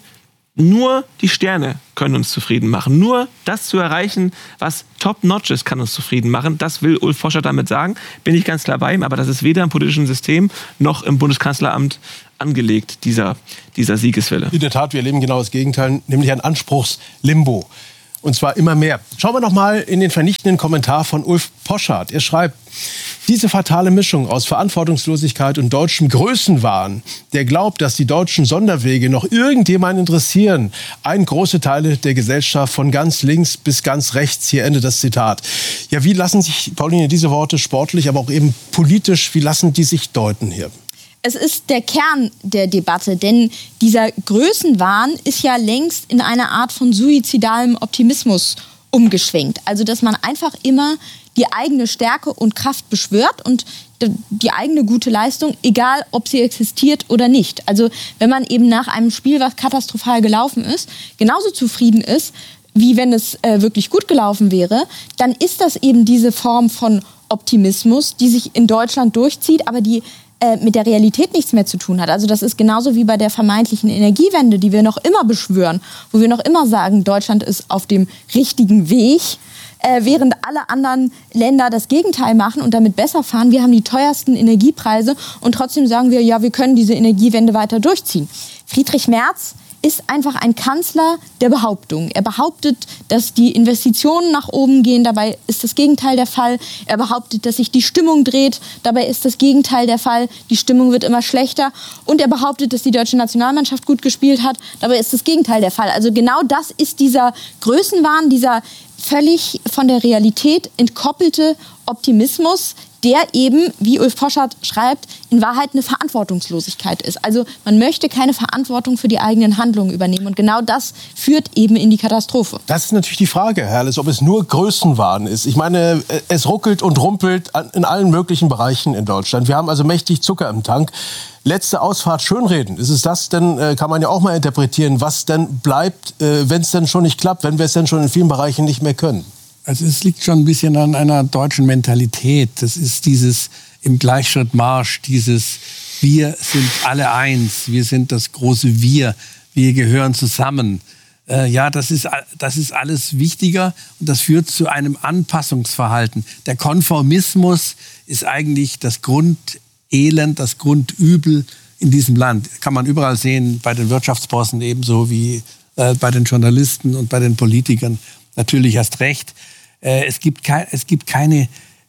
nur die Sterne können uns zufrieden machen. Nur das zu erreichen, was top-notch ist, kann uns zufrieden machen. Das will Ulf Poschardt damit sagen. Bin ich ganz klar bei ihm, aber das ist weder im politischen System noch im Bundeskanzleramt angelegt, dieser Siegeswille. In der Tat, wir erleben genau das Gegenteil, nämlich ein Anspruchslimbo. Und zwar immer mehr. Schauen wir noch mal in den vernichtenden Kommentar von Ulf Poschardt. Er schreibt: Diese fatale Mischung aus Verantwortungslosigkeit und deutschem Größenwahn, der glaubt, dass die deutschen Sonderwege noch irgendjemanden interessieren, ein große Teile der Gesellschaft von ganz links bis ganz rechts. Hier endet das Zitat. Ja, wie lassen sich, Pauline, diese Worte sportlich, aber auch eben politisch, wie lassen die sich deuten hier? Es ist der Kern der Debatte, denn dieser Größenwahn ist ja längst in eine Art von suizidalem Optimismus umgeschwenkt. Also, dass man einfach immer die eigene Stärke und Kraft beschwört und die eigene gute Leistung, egal ob sie existiert oder nicht. Also, wenn man eben nach einem Spiel, was katastrophal gelaufen ist, genauso zufrieden ist, wie wenn es wirklich gut gelaufen wäre, dann ist das eben diese Form von Optimismus, die sich in Deutschland durchzieht, aber die mit der Realität nichts mehr zu tun hat. Also das ist genauso wie bei der vermeintlichen Energiewende, die wir noch immer beschwören, wo wir noch immer sagen, Deutschland ist auf dem richtigen Weg, während alle anderen Länder das Gegenteil machen und damit besser fahren. Wir haben die teuersten Energiepreise und trotzdem sagen wir, ja, wir können diese Energiewende weiter durchziehen. Friedrich Merz ist einfach ein Kanzler der Behauptung. Er behauptet, dass die Investitionen nach oben gehen, dabei ist das Gegenteil der Fall. Er behauptet, dass sich die Stimmung dreht, dabei ist das Gegenteil der Fall. Die Stimmung wird immer schlechter. Und er behauptet, dass die deutsche Nationalmannschaft gut gespielt hat, dabei ist das Gegenteil der Fall. Also genau das ist dieser Größenwahn, dieser völlig von der Realität entkoppelte Optimismus, der eben, wie Ulf Poschardt schreibt, in Wahrheit eine Verantwortungslosigkeit ist. Also man möchte keine Verantwortung für die eigenen Handlungen übernehmen. Und genau das führt eben in die Katastrophe. Das ist natürlich die Frage, Herr Herles, ob es nur Größenwahn ist. Ich meine, es ruckelt und rumpelt in allen möglichen Bereichen in Deutschland. Wir haben also mächtig Zucker im Tank. Letzte Ausfahrt schönreden. Ist es das denn, kann man ja auch mal interpretieren, was denn bleibt, wenn es denn schon nicht klappt, wenn wir es denn schon in vielen Bereichen nicht mehr können? Also es liegt schon ein bisschen an einer deutschen Mentalität. Das ist dieses im Gleichschrittmarsch, dieses wir sind alle eins, wir sind das große Wir, wir gehören zusammen. Ja, das ist alles wichtiger und das führt zu einem Anpassungsverhalten. Der Konformismus ist eigentlich das Grundelend, das Grundübel in diesem Land. Kann man überall sehen, bei den Wirtschaftsbossen ebenso wie bei den Journalisten und bei den Politikern. Natürlich erst recht. Es gibt keine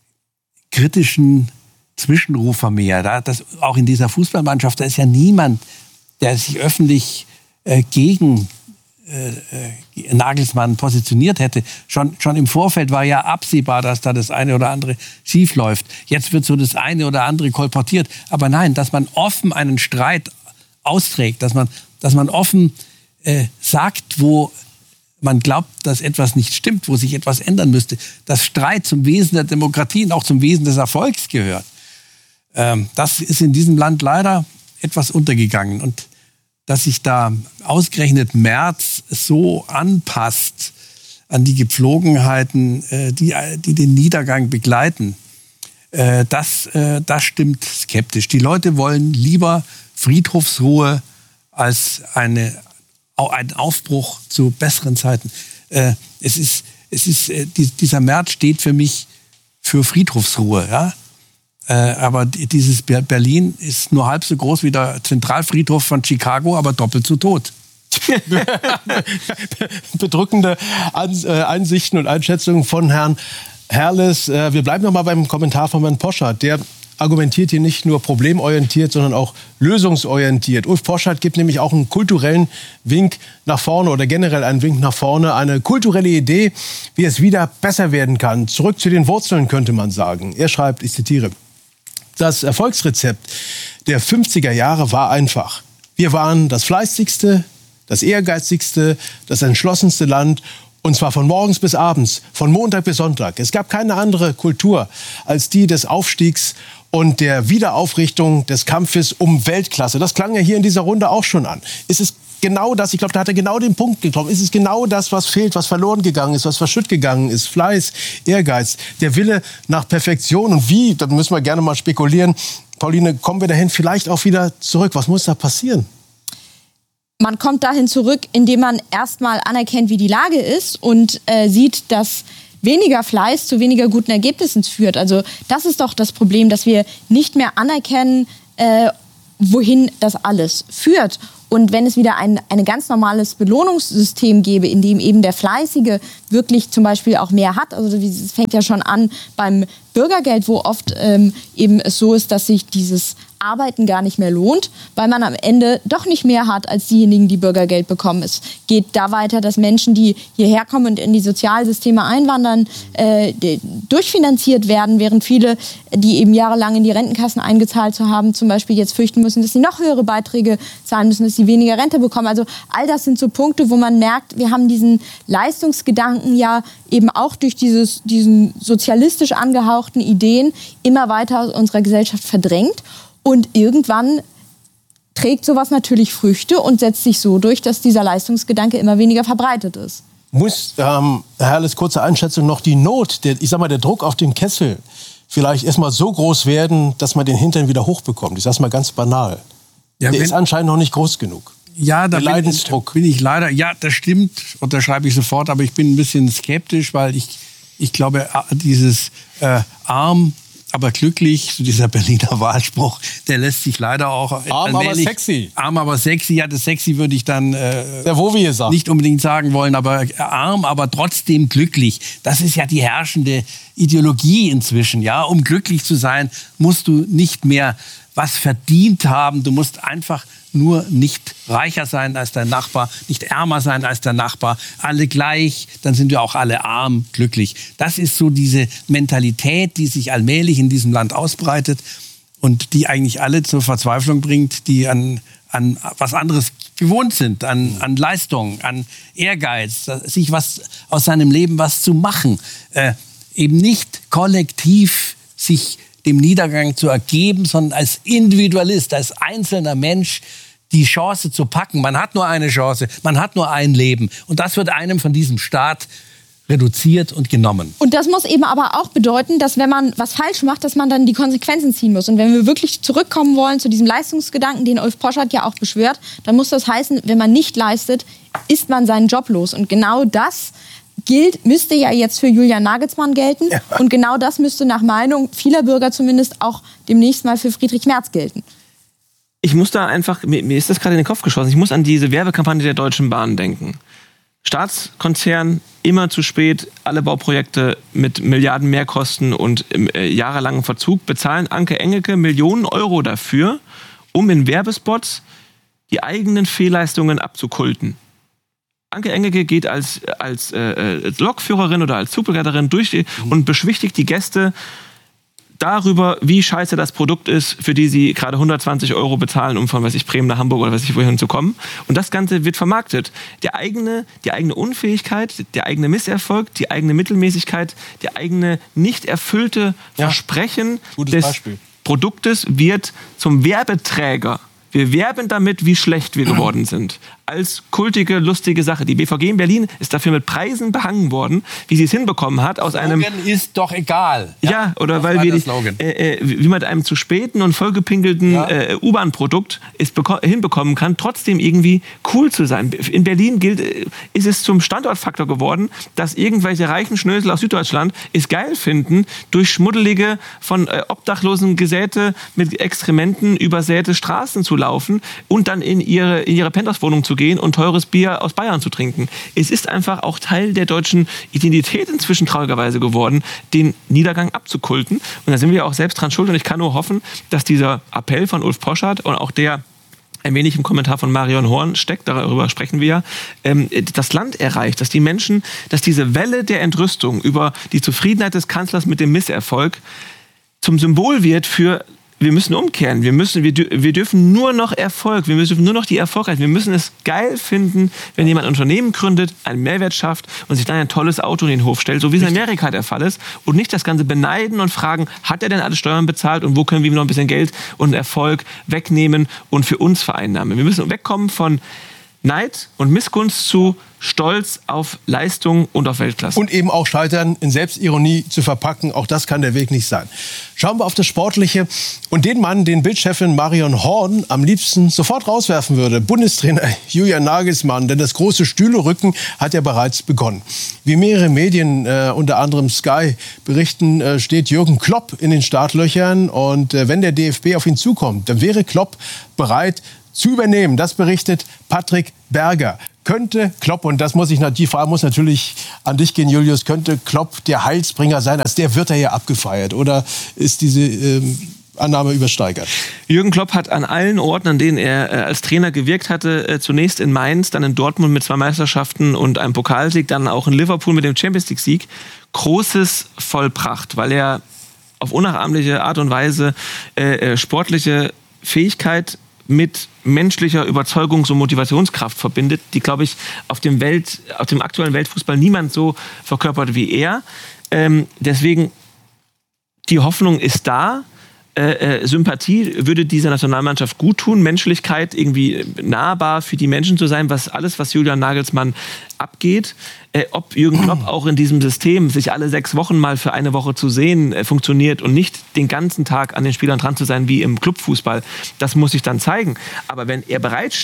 kritischen Zwischenrufer mehr. Auch in dieser Fußballmannschaft, da ist ja niemand, der sich öffentlich gegen Nagelsmann positioniert hätte. Schon im Vorfeld war ja absehbar, dass da das eine oder andere schief läuft. Jetzt wird so das eine oder andere kolportiert. Aber nein, dass man offen einen Streit austrägt, dass man offen sagt, wo man glaubt, dass etwas nicht stimmt, wo sich etwas ändern müsste, dass Streit zum Wesen der Demokratie und auch zum Wesen des Erfolgs gehört. Das ist in diesem Land leider etwas untergegangen. Und dass sich da ausgerechnet Merz so anpasst an die Gepflogenheiten, die den Niedergang begleiten, das stimmt skeptisch. Die Leute wollen lieber Friedhofsruhe als ein Aufbruch zu besseren Zeiten. Dieser Merz steht für mich für Friedhofsruhe. Ja? Aber dieses Berlin ist nur halb so groß wie der Zentralfriedhof von Chicago, aber doppelt so tot. Bedrückende Einsichten und Einschätzungen von Herrn Herles. Wir bleiben noch mal beim Kommentar von Herrn Poschardt. Der argumentiert hier nicht nur problemorientiert, sondern auch lösungsorientiert. Ulf Poschardt gibt nämlich auch einen kulturellen Wink nach vorne oder generell einen Wink nach vorne, eine kulturelle Idee, wie es wieder besser werden kann. Zurück zu den Wurzeln, könnte man sagen. Er schreibt, ich zitiere: Das Erfolgsrezept der 50er Jahre war einfach. Wir waren das fleißigste, das ehrgeizigste, das entschlossenste Land. Und zwar von morgens bis abends, von Montag bis Sonntag. Es gab keine andere Kultur als die des Aufstiegs und der Wiederaufrichtung des Kampfes um Weltklasse. Das klang ja hier in dieser Runde auch schon an. Ist es genau das, ich glaube, da hat er genau den Punkt getroffen. Ist es genau das, was fehlt, was verloren gegangen ist, was verschütt gegangen ist? Fleiß, Ehrgeiz, der Wille nach Perfektion. Und wie, da müssen wir gerne mal spekulieren. Pauline, kommen wir dahin vielleicht auch wieder zurück? Was muss da passieren? Man kommt dahin zurück, indem man erstmal anerkennt, wie die Lage ist und sieht, dass weniger Fleiß zu weniger guten Ergebnissen führt. Also das ist doch das Problem, dass wir nicht mehr anerkennen, wohin das alles führt. Und wenn es wieder ein ganz normales Belohnungssystem gäbe, in dem eben der Fleißige wirklich zum Beispiel auch mehr hat, also es fängt ja schon an beim Bürgergeld, wo oft eben es so ist, dass sich dieses Arbeiten gar nicht mehr lohnt, weil man am Ende doch nicht mehr hat als diejenigen, die Bürgergeld bekommen. Es geht da weiter, dass Menschen, die hierher kommen und in die Sozialsysteme einwandern, durchfinanziert werden, während viele, die eben jahrelang in die Rentenkassen eingezahlt zu haben, zum Beispiel jetzt fürchten müssen, dass sie noch höhere Beiträge zahlen müssen, dass sie weniger Rente bekommen. Also all das sind so Punkte, wo man merkt, wir haben diesen Leistungsgedanken ja eben auch durch diesen sozialistisch angehauchten Ideen immer weiter aus unserer Gesellschaft verdrängt. Und irgendwann trägt sowas natürlich Früchte und setzt sich so durch, dass dieser Leistungsgedanke immer weniger verbreitet ist. Muss, Herr Herles, kurze Einschätzung noch, die Not, der Druck auf den Kessel vielleicht erstmal so groß werden, dass man den Hintern wieder hochbekommt? Ich sage es mal ganz banal. Ja, der ist anscheinend noch nicht groß genug. Ja, da bin ich leider, ja, das stimmt, unterschreibe ich sofort, aber ich bin ein bisschen skeptisch, weil ich glaube, dieses arm, aber glücklich, so dieser Berliner Wahlspruch, der lässt sich leider auch arm, aber sexy. Arm, aber sexy. Ja, das sexy würde ich dann nicht unbedingt sagen wollen, aber arm, aber trotzdem glücklich. Das ist ja die herrschende Ideologie inzwischen. Ja, um glücklich zu sein, musst du nicht mehr was verdient haben. Du musst einfach nur nicht reicher sein als dein Nachbar, nicht ärmer sein als der Nachbar, alle gleich, dann sind wir auch alle arm, glücklich. Das ist so diese Mentalität, die sich allmählich in diesem Land ausbreitet und die eigentlich alle zur Verzweiflung bringt, die an was anderes gewohnt sind, an Leistung, an Ehrgeiz, sich was aus seinem Leben was zu machen, eben nicht kollektiv sich dem Niedergang zu ergeben, sondern als Individualist, als einzelner Mensch die Chance zu packen. Man hat nur eine Chance, man hat nur ein Leben. Und das wird einem von diesem Staat reduziert und genommen. Und das muss eben aber auch bedeuten, dass wenn man was falsch macht, dass man dann die Konsequenzen ziehen muss. Und wenn wir wirklich zurückkommen wollen zu diesem Leistungsgedanken, den Ulf Poschardt ja auch beschwört, dann muss das heißen, wenn man nicht leistet, ist man seinen Job los. Und genau das müsste ja jetzt für Julian Nagelsmann gelten. Ja. Und genau das müsste nach Meinung vieler Bürger zumindest auch demnächst mal für Friedrich Merz gelten. Ich muss da einfach, mir ist das gerade in den Kopf geschossen, ich muss an diese Werbekampagne der Deutschen Bahn denken. Staatskonzern, immer zu spät, alle Bauprojekte mit Milliarden Mehrkosten und jahrelangen Verzug bezahlen Anke Engelke Millionen Euro dafür, um in Werbespots die eigenen Fehlleistungen abzukulten. Anke Engelke geht als Lokführerin oder als Zugbegleiterin durch und beschwichtigt die Gäste darüber, wie scheiße das Produkt ist, für die sie gerade 120 Euro bezahlen, um von, Bremen nach Hamburg oder wohin zu kommen. Und das Ganze wird vermarktet. Die eigene Unfähigkeit, der eigene Misserfolg, die eigene Mittelmäßigkeit, der eigene nicht erfüllte Versprechen des Produktes wird zum Werbeträger. Wir werben damit, wie schlecht wir geworden sind. Als kultige, lustige Sache. Die BVG in Berlin ist dafür mit Preisen behangen worden, wie sie es hinbekommen hat. Aus einem ist doch egal. Ja, oder weil wir wie man mit einem zu späten und vollgepinkelten U-Bahn-Produkt hinbekommen kann, trotzdem irgendwie cool zu sein. In Berlin ist es zum Standortfaktor geworden, dass irgendwelche reichen Schnösel aus Süddeutschland es geil finden, durch schmuddelige, von Obdachlosen gesäte, mit Exkrementen übersäte Straßen zu laufen und dann in ihre Penthouse-Wohnung zu gehen und teures Bier aus Bayern zu trinken. Es ist einfach auch Teil der deutschen Identität inzwischen traurigerweise geworden, den Niedergang abzukulten. Und da sind wir auch selbst dran schuld. Und ich kann nur hoffen, dass dieser Appell von Ulf Poschardt und auch der ein wenig im Kommentar von Marion Horn steckt, darüber sprechen wir ja, das Land erreicht, dass die Menschen, dass diese Welle der Entrüstung über die Zufriedenheit des Kanzlers mit dem Misserfolg zum Symbol wird für wir müssen umkehren. Wir dürfen nur noch Erfolg. Wir dürfen nur noch die Erfolgreichen. Wir müssen es geil finden, wenn jemand ein Unternehmen gründet, einen Mehrwert schafft und sich dann ein tolles Auto in den Hof stellt, so wie es in Amerika der Fall ist. Und nicht das Ganze beneiden und fragen, hat er denn alle Steuern bezahlt und wo können wir ihm noch ein bisschen Geld und Erfolg wegnehmen und für uns vereinnahmen. Wir müssen wegkommen von Neid und Missgunst zu, Stolz auf Leistung und auf Weltklasse. Und eben auch Scheitern in Selbstironie zu verpacken, auch das kann der Weg nicht sein. Schauen wir auf das Sportliche und den Mann, den Bildchefin Marion Horn am liebsten sofort rauswerfen würde, Bundestrainer Julian Nagelsmann, denn das große Stühlerücken hat ja bereits begonnen. Wie mehrere Medien, unter anderem Sky, berichten, steht Jürgen Klopp in den Startlöchern und wenn der DFB auf ihn zukommt, dann wäre Klopp bereit zu übernehmen. Das berichtet Patrick Berger. Könnte Klopp, und die Frage muss natürlich an dich gehen, Julius, könnte Klopp der Heilsbringer sein? Als der wird er ja abgefeiert. Oder ist diese Annahme übersteigert? Jürgen Klopp hat an allen Orten, an denen er als Trainer gewirkt hatte, zunächst in Mainz, dann in Dortmund mit 2 Meisterschaften und einem Pokalsieg, dann auch in Liverpool mit dem Champions-League-Sieg, Großes vollbracht, weil er auf unnachahmliche Art und Weise sportliche Fähigkeit mit menschlicher Überzeugungs- und Motivationskraft verbindet, die, glaube ich, auf dem aktuellen Weltfußball niemand so verkörpert wie er. Deswegen, die Hoffnung ist da. Sympathie würde dieser Nationalmannschaft gut tun, Menschlichkeit, irgendwie nahbar für die Menschen zu sein, alles, was Julian Nagelsmann abgeht. Ob Jürgen Klopp auch in diesem System, sich alle 6 Wochen mal für eine Woche zu sehen, funktioniert und nicht den ganzen Tag an den Spielern dran zu sein wie im Clubfußball, das muss sich dann zeigen. Aber wenn er bereit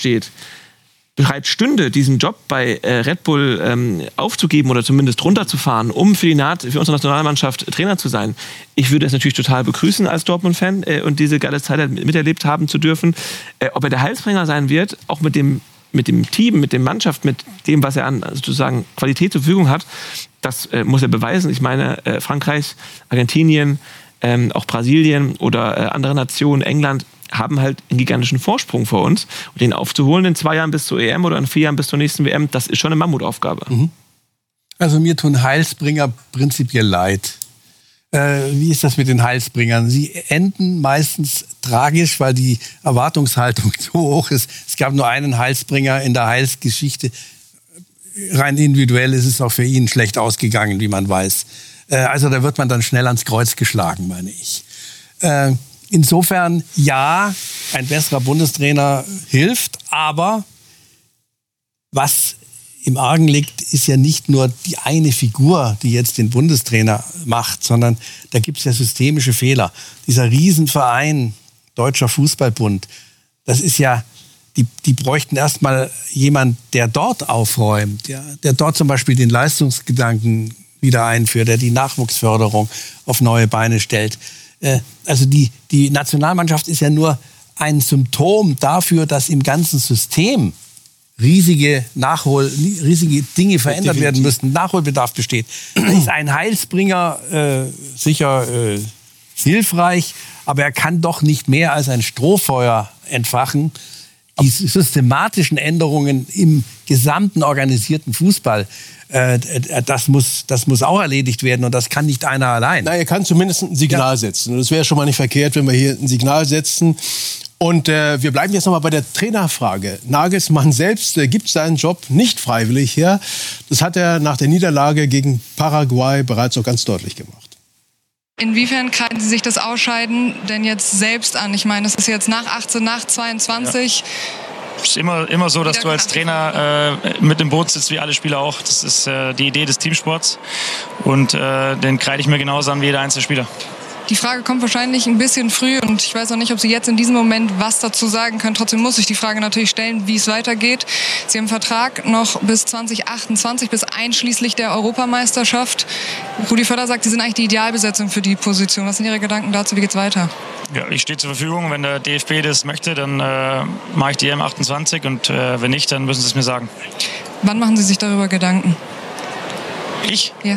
stünde, diesen Job bei Red Bull aufzugeben oder zumindest runterzufahren, um für unsere Nationalmannschaft Trainer zu sein. Ich würde es natürlich total begrüßen als Dortmund-Fan und diese geile Zeit miterlebt haben zu dürfen. Ob er der Heilsbringer sein wird, auch mit dem Team, mit der Mannschaft, mit dem, was er an sozusagen Qualität zur Verfügung hat, das muss er beweisen. Ich meine, Frankreich, Argentinien, auch Brasilien oder andere Nationen, England, haben halt einen gigantischen Vorsprung vor uns. Und den aufzuholen in 2 Jahren bis zur EM oder in 4 Jahren bis zur nächsten WM, das ist schon eine Mammutaufgabe. Mhm. Also mir tun Heilsbringer prinzipiell leid. Wie ist das mit den Heilsbringern? Sie enden meistens tragisch, weil die Erwartungshaltung so hoch ist. Es gab nur einen Heilsbringer in der Heilsgeschichte. Rein individuell ist es auch für ihn schlecht ausgegangen, wie man weiß. Also da wird man dann schnell ans Kreuz geschlagen, meine ich. Insofern, ja, ein besserer Bundestrainer hilft, aber was im Argen liegt, ist ja nicht nur die eine Figur, die jetzt den Bundestrainer macht, sondern da gibt es ja systemische Fehler. Dieser Riesenverein, Deutscher Fußballbund, das ist ja, die bräuchten erstmal jemand, der dort aufräumt, ja, der dort zum Beispiel den Leistungsgedanken wieder einführt, der die Nachwuchsförderung auf neue Beine stellt. Also die Nationalmannschaft ist ja nur ein Symptom dafür, dass im ganzen System riesige Dinge verändert werden müssten, Nachholbedarf besteht. Da ist ein Heilsbringer sicher hilfreich, aber er kann doch nicht mehr als ein Strohfeuer entfachen. Die systematischen Änderungen im gesamten organisierten Fußball, das muss auch erledigt werden und das kann nicht einer allein. Na, er kann zumindest ein Signal setzen. Das wäre schon mal nicht verkehrt, wenn wir hier ein Signal setzen. Und wir bleiben jetzt noch mal bei der Trainerfrage. Nagelsmann selbst gibt seinen Job nicht freiwillig her. Das hat er nach der Niederlage gegen Paraguay bereits auch ganz deutlich gemacht. Inwiefern kreiden Sie sich das Ausscheiden denn jetzt selbst an? Ich meine, das ist jetzt nach 18, nach 22. Es ist immer so, dass du als Trainer mit im Boot sitzt, wie alle Spieler auch. Das ist die Idee des Teamsports. Und den kreide ich mir genauso an wie jeder einzelne Spieler. Die Frage kommt wahrscheinlich ein bisschen früh und ich weiß auch nicht, ob Sie jetzt in diesem Moment was dazu sagen können. Trotzdem muss ich die Frage natürlich stellen, wie es weitergeht. Sie haben einen Vertrag noch bis 2028, bis einschließlich der Europameisterschaft. Rudi Völler sagt, Sie sind eigentlich die Idealbesetzung für die Position. Was sind Ihre Gedanken dazu? Wie geht's weiter? Ja, ich stehe zur Verfügung. Wenn der DFB das möchte, dann mache ich die EM28 und wenn nicht, dann müssen Sie es mir sagen. Wann machen Sie sich darüber Gedanken? Ich? Ja.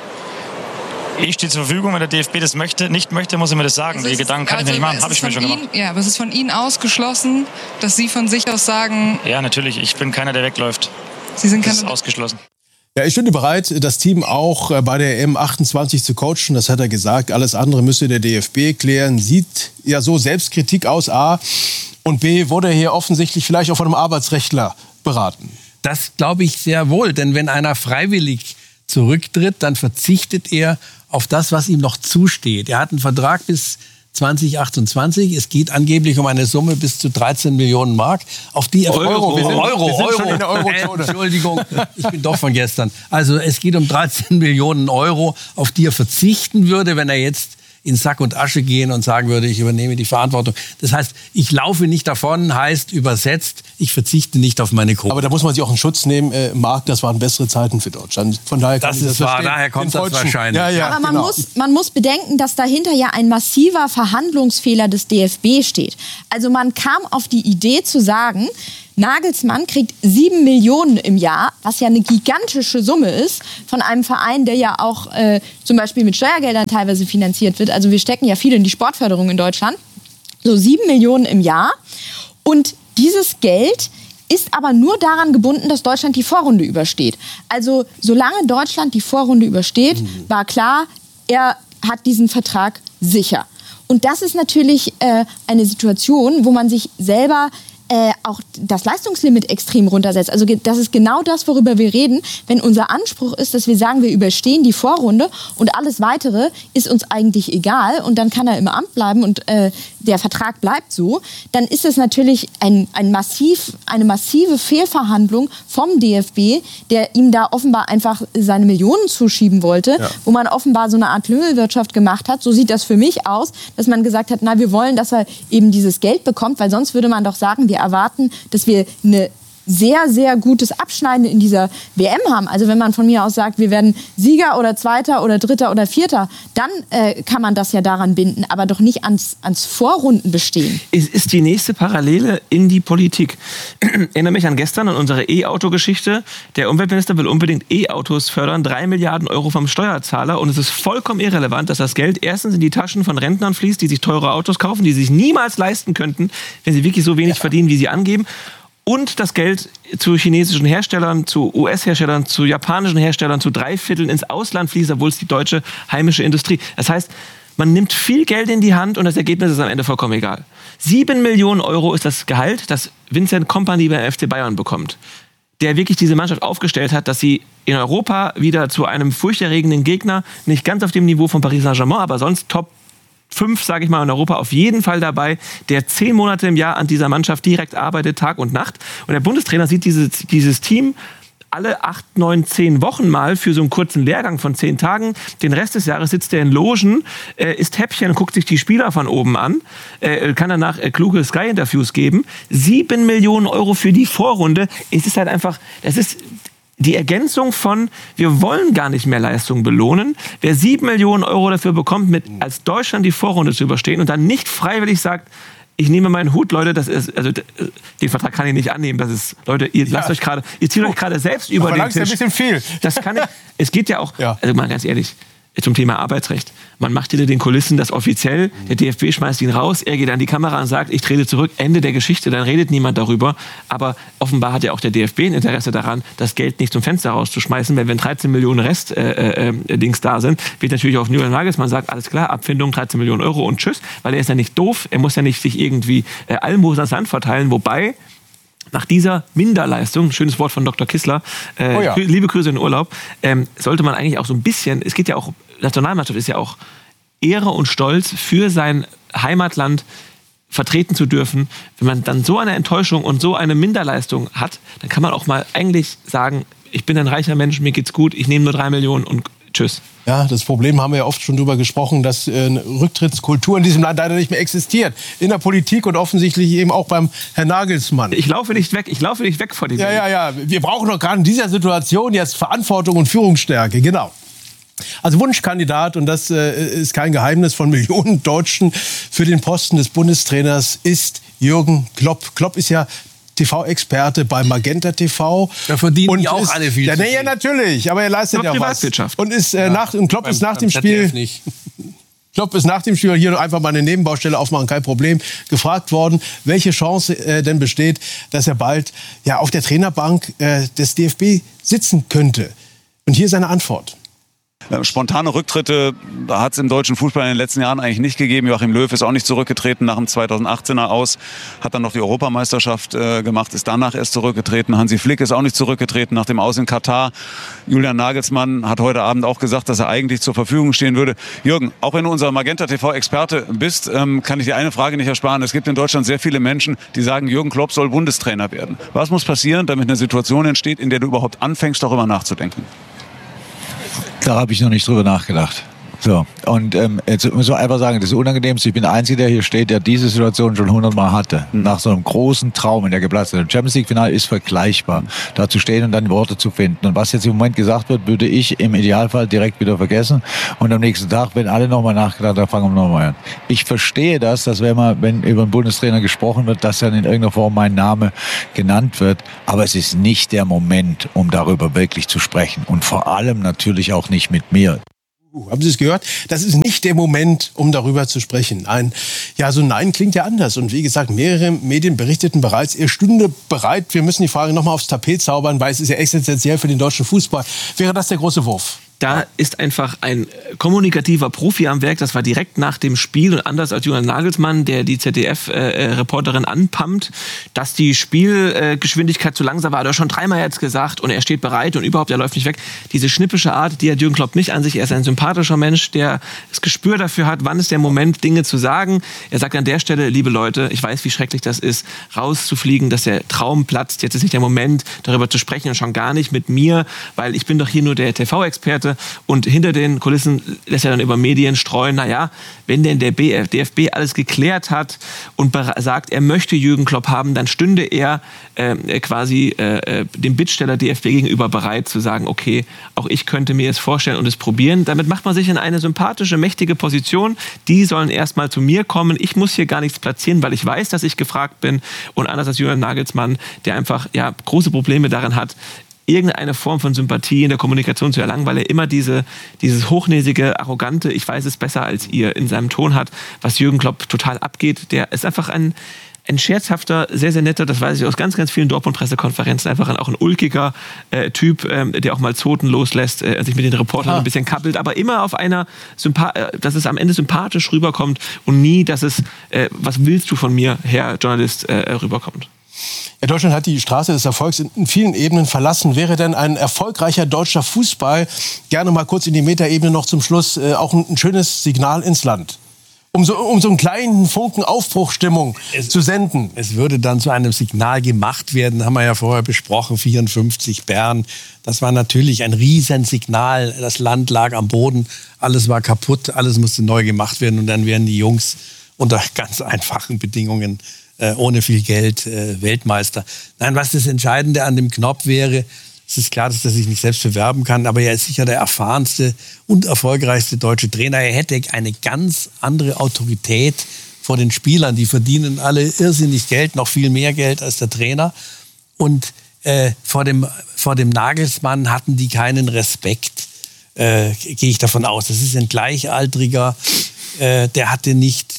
Ich stehe zur Verfügung, wenn der DFB das nicht möchte, muss er mir das sagen. Die Gedanken kann ich mir nicht machen, habe ich mir schon gemacht. Ja, aber es ist von Ihnen ausgeschlossen, dass Sie von sich aus sagen... Ja, natürlich, ich bin keiner, der wegläuft. Sie sind das ist ausgeschlossen. Ja, ich bin bereit, das Team auch bei der M28 zu coachen. Das hat er gesagt. Alles andere müsste der DFB klären. Sieht ja so Selbstkritik aus, A. Und B, wurde er hier offensichtlich vielleicht auch von einem Arbeitsrechtler beraten. Das glaube ich sehr wohl, denn wenn einer freiwillig zurücktritt, dann verzichtet er auf das, was ihm noch zusteht. Er hat einen Vertrag bis 2028. Es geht angeblich um eine Summe bis zu 13 Millionen Mark. Auf die Euro. Wir sind schon in der Eurozone. Entschuldigung, ich bin doch von gestern. Also es geht um 13 Millionen Euro, auf die er verzichten würde, wenn er jetzt in Sack und Asche gehen und sagen würde, ich übernehme die Verantwortung. Das heißt, ich laufe nicht davon, heißt übersetzt, ich verzichte nicht auf meine Kohle. Aber da muss man sich auch einen Schutz nehmen. Marc, das waren bessere Zeiten für Deutschland. Von daher kann das ich das ist wahr, verstehen. daher kommt das wahrscheinlich. Ja, aber genau. man muss bedenken, dass dahinter ja ein massiver Verhandlungsfehler des DFB steht. Also man kam auf die Idee zu sagen, Nagelsmann kriegt 7 Millionen im Jahr, was ja eine gigantische Summe ist, von einem Verein, der ja auch zum Beispiel mit Steuergeldern teilweise finanziert wird. Also wir stecken ja viel in die Sportförderung in Deutschland. So 7 Millionen im Jahr. Und dieses Geld ist aber nur daran gebunden, dass Deutschland die Vorrunde übersteht. Also solange Deutschland die Vorrunde übersteht, war klar, er hat diesen Vertrag sicher. Und das ist natürlich eine Situation, wo man sich selber auch das Leistungslimit extrem runtersetzt. Also das ist genau das, worüber wir reden. Wenn unser Anspruch ist, dass wir sagen, wir überstehen die Vorrunde und alles Weitere ist uns eigentlich egal und dann kann er im Amt bleiben und der Vertrag bleibt so, dann ist es natürlich eine massive Fehlverhandlung vom DFB, der ihm da offenbar einfach seine Millionen zuschieben wollte, wo man offenbar so eine Art Lümmelwirtschaft gemacht hat. So sieht das für mich aus, dass man gesagt hat, na, wir wollen, dass er eben dieses Geld bekommt, weil sonst würde man doch sagen, wir erwarten, dass wir eine sehr, sehr gutes Abschneiden in dieser WM haben. Also wenn man von mir aus sagt, wir werden Sieger oder Zweiter oder Dritter oder Vierter, dann kann man das ja daran binden, aber doch nicht ans Vorrunden bestehen. Es ist die nächste Parallele in die Politik. Ich erinnere mich an gestern, an unsere E-Auto-Geschichte. Der Umweltminister will unbedingt E-Autos fördern, 3 Milliarden Euro vom Steuerzahler. Und es ist vollkommen irrelevant, dass das Geld erstens in die Taschen von Rentnern fließt, die sich teure Autos kaufen, die sich niemals leisten könnten, wenn sie wirklich so wenig verdienen, wie sie angeben. Und das Geld zu chinesischen Herstellern, zu US-Herstellern, zu japanischen Herstellern, zu 3/4 ins Ausland fließt, obwohl es die deutsche heimische Industrie. Das heißt, man nimmt viel Geld in die Hand und das Ergebnis ist am Ende vollkommen egal. 7 Millionen Euro ist das Gehalt, das Vincent Kompany beim FC Bayern bekommt, der wirklich diese Mannschaft aufgestellt hat, dass sie in Europa wieder zu einem furchterregenden Gegner, nicht ganz auf dem Niveau von Paris Saint-Germain, aber sonst Top 5, sage ich mal, in Europa auf jeden Fall dabei, der 10 Monate im Jahr an dieser Mannschaft direkt arbeitet, Tag und Nacht. Und der Bundestrainer sieht dieses Team alle 8, 9, 10 Wochen mal für so einen kurzen Lehrgang von 10 Tagen. Den Rest des Jahres sitzt er in Logen, isst Häppchen und guckt sich die Spieler von oben an, kann danach kluge Sky-Interviews geben. 7 Millionen Euro für die Vorrunde. Es ist halt einfach, das ist die Ergänzung von, wir wollen gar nicht mehr Leistung belohnen. Wer 7 Millionen Euro dafür bekommt, als Deutschland die Vorrunde zu überstehen und dann nicht freiwillig sagt, ich nehme meinen Hut, Leute, das ist, also den Vertrag kann ich nicht annehmen. Das ist, Leute, ihr zieht euch gerade selbst über den Tisch. Ein bisschen viel. Das kann ich. Es geht ja auch, also mal ganz ehrlich, zum Thema Arbeitsrecht. Man macht hinter den Kulissen das offiziell, der DFB schmeißt ihn raus, er geht an die Kamera und sagt, ich trete zurück, Ende der Geschichte, dann redet niemand darüber. Aber offenbar hat ja auch der DFB ein Interesse daran, das Geld nicht zum Fenster rauszuschmeißen, weil wenn 13 Millionen Rest-Dings da sind, wird natürlich auch Julian Nagelsmann sagt, alles klar, Abfindung 13 Millionen Euro und tschüss, weil er ist ja nicht doof, er muss ja nicht sich irgendwie Almosen ans Land verteilen, wobei nach dieser Minderleistung, schönes Wort von Dr. Kissler, liebe Grüße in den Urlaub, sollte man eigentlich auch so ein bisschen, es geht ja auch, Nationalmannschaft ist ja auch Ehre und Stolz für sein Heimatland vertreten zu dürfen. Wenn man dann so eine Enttäuschung und so eine Minderleistung hat, dann kann man auch mal eigentlich sagen, ich bin ein reicher Mensch, mir geht's gut, ich nehme nur 3 Millionen und tschüss. Ja, das Problem haben wir ja oft schon drüber gesprochen, dass eine Rücktrittskultur in diesem Land leider nicht mehr existiert. In der Politik und offensichtlich eben auch beim Herrn Nagelsmann. Ich laufe nicht weg vor dem. Ja. Wir brauchen doch gerade in dieser Situation jetzt Verantwortung und Führungsstärke, genau. Also Wunschkandidat, und das ist kein Geheimnis von Millionen Deutschen, für den Posten des Bundestrainers ist Jürgen Klopp. Klopp ist ja TV-Experte bei Magenta TV. Da verdienen die auch alle viel. Ja, natürlich, aber er leistet ja was. Und Klopp ist nach dem Spiel... Klopp ist nach dem Spiel, hier einfach mal eine Nebenbaustelle aufmachen, kein Problem, gefragt worden, welche Chance denn besteht, dass er bald auf der Trainerbank des DFB sitzen könnte. Und hier seine Antwort. Spontane Rücktritte hat es im deutschen Fußball in den letzten Jahren eigentlich nicht gegeben. Joachim Löw ist auch nicht zurückgetreten nach dem 2018er Aus, hat dann noch die Europameisterschaft gemacht, ist danach erst zurückgetreten. Hansi Flick ist auch nicht zurückgetreten nach dem Aus in Katar. Julian Nagelsmann hat heute Abend auch gesagt, dass er eigentlich zur Verfügung stehen würde. Jürgen, auch wenn du unser Magenta TV-Experte bist, kann ich dir eine Frage nicht ersparen. Es gibt in Deutschland sehr viele Menschen, die sagen, Jürgen Klopp soll Bundestrainer werden. Was muss passieren, damit eine Situation entsteht, in der du überhaupt anfängst, darüber nachzudenken? Da habe ich noch nicht drüber nachgedacht. So, und jetzt muss man einfach sagen, das Unangenehmste, ich bin der Einzige, der hier steht, der diese Situation schon 100-mal hatte. Nach so einem großen Traum in der geplatzt ist. Champions League-Finale ist vergleichbar, da zu stehen und dann Worte zu finden. Und was jetzt im Moment gesagt wird, würde ich im Idealfall direkt wieder vergessen. Und am nächsten Tag, wenn alle nochmal nachgedacht haben, fangen wir nochmal an. Ich verstehe das, dass wenn über einen Bundestrainer gesprochen wird, dass dann in irgendeiner Form mein Name genannt wird. Aber es ist nicht der Moment, um darüber wirklich zu sprechen. Und vor allem natürlich auch nicht mit mir. Haben Sie es gehört? Das ist nicht der Moment, um darüber zu sprechen. So ein Nein klingt ja anders. Und wie gesagt, mehrere Medien berichteten bereits, er stünde bereit. Wir müssen die Frage nochmal aufs Tapet zaubern, weil es ist ja existenziell für den deutschen Fußball. Wäre das der große Wurf? Da ist einfach ein kommunikativer Profi am Werk. Das war direkt nach dem Spiel und anders als Julian Nagelsmann, der die ZDF-Reporterin anpammt, dass die Spielgeschwindigkeit zu langsam war. Hat er schon dreimal jetzt gesagt und er steht bereit und überhaupt, er läuft nicht weg. Diese schnippische Art, die hat Jürgen Klopp nicht an sich. Er ist ein sympathischer Mensch, der das Gespür dafür hat, wann ist der Moment, Dinge zu sagen. Er sagt an der Stelle, liebe Leute, ich weiß, wie schrecklich das ist, rauszufliegen, dass der Traum platzt. Jetzt ist nicht der Moment, darüber zu sprechen und schon gar nicht mit mir, weil ich bin doch hier nur der TV-Experte. Und hinter den Kulissen lässt er dann über Medien streuen, wenn denn der DFB alles geklärt hat und sagt, er möchte Jürgen Klopp haben, dann stünde er dem Bittsteller DFB gegenüber bereit zu sagen, okay, auch ich könnte mir es vorstellen und es probieren. Damit macht man sich in eine sympathische, mächtige Position. Die sollen erstmal zu mir kommen. Ich muss hier gar nichts platzieren, weil ich weiß, dass ich gefragt bin. Und anders als Julian Nagelsmann, der einfach große Probleme darin hat, irgendeine Form von Sympathie in der Kommunikation zu erlangen, weil er immer dieses hochnäsige, arrogante, ich weiß es besser als ihr in seinem Ton hat, was Jürgen Klopp total abgeht. Der ist einfach ein scherzhafter, sehr, sehr netter, das weiß ich aus ganz, ganz vielen Dortmund-Pressekonferenzen, einfach auch ein ulkiger Typ, der auch mal Zoten loslässt, sich mit den Reportern ein bisschen kappelt, aber immer auf einer, dass es am Ende sympathisch rüberkommt und nie, dass es, was willst du von mir, Herr Journalist, rüberkommt. Ja, Deutschland hat die Straße des Erfolgs in vielen Ebenen verlassen. Wäre denn ein erfolgreicher deutscher Fußball, gerne mal kurz in die Metaebene noch zum Schluss, auch ein schönes Signal ins Land? Um so einen kleinen Funken Aufbruchstimmung zu senden. Es würde dann zu einem Signal gemacht werden, haben wir ja vorher besprochen, 54 Bern. Das war natürlich ein Riesensignal. Das Land lag am Boden, alles war kaputt, alles musste neu gemacht werden. Und dann wären die Jungs unter ganz einfachen Bedingungen ohne viel Geld Weltmeister. Nein, was das Entscheidende an dem Knopf wäre, es ist klar, dass er sich nicht selbst bewerben kann, aber er ist sicher der erfahrenste und erfolgreichste deutsche Trainer. Er hätte eine ganz andere Autorität vor den Spielern. Die verdienen alle irrsinnig Geld, noch viel mehr Geld als der Trainer. Und vor dem Nagelsmann hatten die keinen Respekt, gehe ich davon aus. Das ist ein Gleichaltriger. Der hatte nicht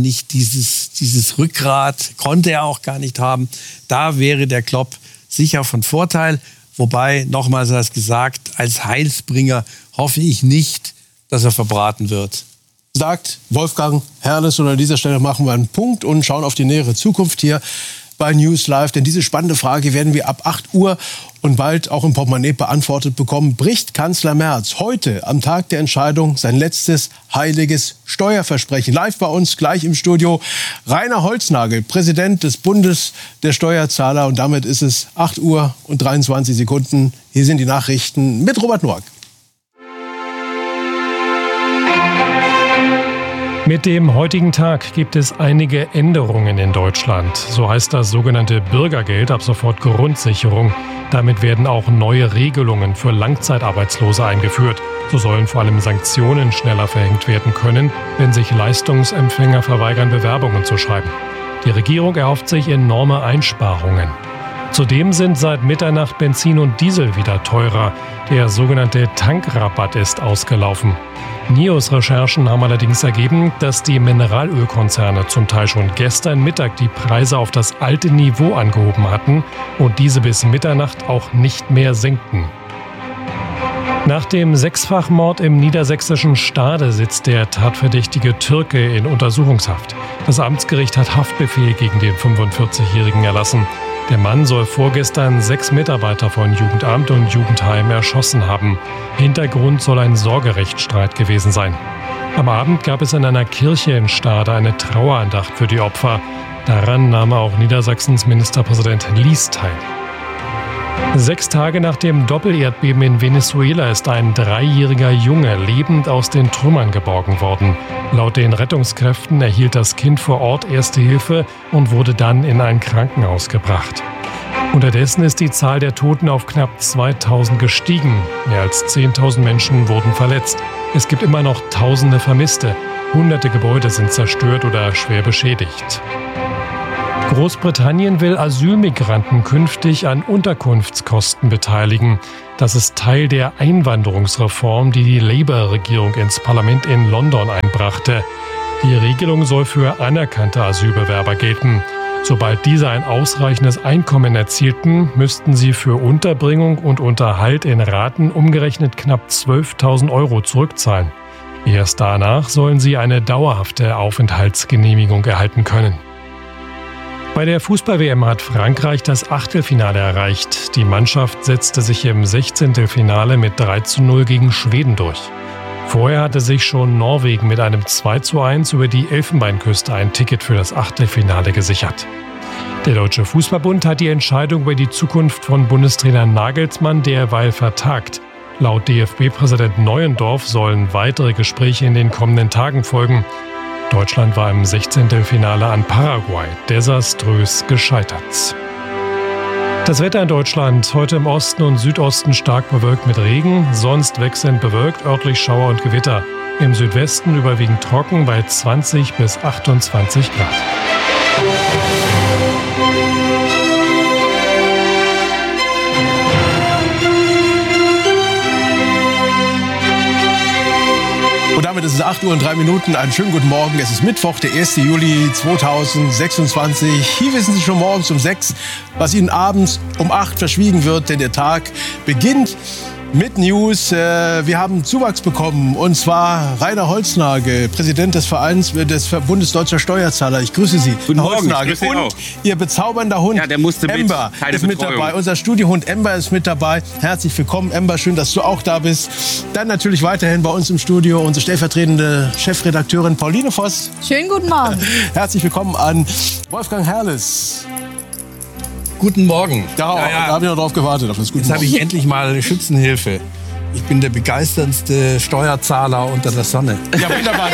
dieses Rückgrat, konnte er auch gar nicht haben. Da wäre der Klopp sicher von Vorteil. Wobei, nochmals als gesagt, als Heilsbringer hoffe ich nicht, dass er verbraten wird. Sagt Wolfgang Herrles, und an dieser Stelle machen wir einen Punkt und schauen auf die nähere Zukunft hier bei News Live. Denn diese spannende Frage werden wir ab 8 Uhr und bald auch im Portemonnaie beantwortet bekommen. Bricht Kanzler Merz heute am Tag der Entscheidung sein letztes heiliges Steuerversprechen? Live bei uns gleich im Studio Rainer Holznagel, Präsident des Bundes der Steuerzahler. Und damit ist es 8 Uhr und 23 Sekunden. Hier sind die Nachrichten mit Robert Noack. Mit dem heutigen Tag gibt es einige Änderungen in Deutschland. So heißt das sogenannte Bürgergeld ab sofort Grundsicherung. Damit werden auch neue Regelungen für Langzeitarbeitslose eingeführt. So sollen vor allem Sanktionen schneller verhängt werden können, wenn sich Leistungsempfänger verweigern, Bewerbungen zu schreiben. Die Regierung erhofft sich enorme Einsparungen. Zudem sind seit Mitternacht Benzin und Diesel wieder teurer. Der sogenannte Tankrabatt ist ausgelaufen. NIOS-Recherchen haben allerdings ergeben, dass die Mineralölkonzerne zum Teil schon gestern Mittag die Preise auf das alte Niveau angehoben hatten und diese bis Mitternacht auch nicht mehr senkten. Nach dem Sechsfachmord im niedersächsischen Stade sitzt der tatverdächtige Türke in Untersuchungshaft. Das Amtsgericht hat Haftbefehl gegen den 45-Jährigen erlassen. Der Mann soll vorgestern 6 Mitarbeiter von Jugendamt und Jugendheim erschossen haben. Hintergrund soll ein Sorgerechtsstreit gewesen sein. Am Abend gab es in einer Kirche in Stade eine Trauerandacht für die Opfer. Daran nahm auch Niedersachsens Ministerpräsident Lies teil. 6 Tage nach dem Doppelerdbeben in Venezuela ist ein 3-jähriger Junge lebend aus den Trümmern geborgen worden. Laut den Rettungskräften erhielt das Kind vor Ort erste Hilfe und wurde dann in ein Krankenhaus gebracht. Unterdessen ist die Zahl der Toten auf knapp 2000 gestiegen. Mehr als 10.000 Menschen wurden verletzt. Es gibt immer noch Tausende Vermisste. Hunderte Gebäude sind zerstört oder schwer beschädigt. Großbritannien will Asylmigranten künftig an Unterkunftskosten beteiligen. Das ist Teil der Einwanderungsreform, die die Labour-Regierung ins Parlament in London einbrachte. Die Regelung soll für anerkannte Asylbewerber gelten. Sobald diese ein ausreichendes Einkommen erzielten, müssten sie für Unterbringung und Unterhalt in Raten umgerechnet knapp 12.000 € zurückzahlen. Erst danach sollen sie eine dauerhafte Aufenthaltsgenehmigung erhalten können. Bei der Fußball-WM hat Frankreich das Achtelfinale erreicht. Die Mannschaft setzte sich im 16. Finale mit 3:0 gegen Schweden durch. Vorher hatte sich schon Norwegen mit einem 2:1 über die Elfenbeinküste ein Ticket für das Achtelfinale gesichert. Der Deutsche Fußballbund hat die Entscheidung über die Zukunft von Bundestrainer Nagelsmann derweil vertagt. Laut DFB-Präsident Neuendorf sollen weitere Gespräche in den kommenden Tagen folgen. Deutschland war im 16. Finale an Paraguay desaströs gescheitert. Das Wetter in Deutschland: heute im Osten und Südosten stark bewölkt mit Regen, sonst wechselnd bewölkt, örtlich Schauer und Gewitter. Im Südwesten überwiegend trocken bei 20 bis 28 Grad. Und damit ist es 8 Uhr und 3 Minuten. Einen schönen guten Morgen. Es ist Mittwoch, der 1. Juli 2026. Hier wissen Sie schon morgens um 6, was Ihnen abends um 8 verschwiegen wird, denn der Tag beginnt mit News. Wir haben Zuwachs bekommen, und zwar Rainer Holznagel, Präsident des Vereins des Bundes Deutscher Steuerzahler. Ich grüße Sie. Guten Morgen, ich grüße Sie und auch. Ihr bezaubernder Hund, ja, der musste Ember, mit. ist mit dabei. Unser Studiohund Ember ist mit dabei. Herzlich willkommen, Ember. Schön, dass du auch da bist. Dann natürlich weiterhin bei uns im Studio unsere stellvertretende Chefredakteurin Pauline Voss. Schönen guten Morgen. Herzlich willkommen an Wolfgang Herrles. Guten Morgen. Da habe ich noch drauf gewartet. Auf das Guten Jetzt habe ich endlich mal Schützenhilfe. Ich bin der begeisterndste Steuerzahler unter der Sonne. Ja, wunderbar.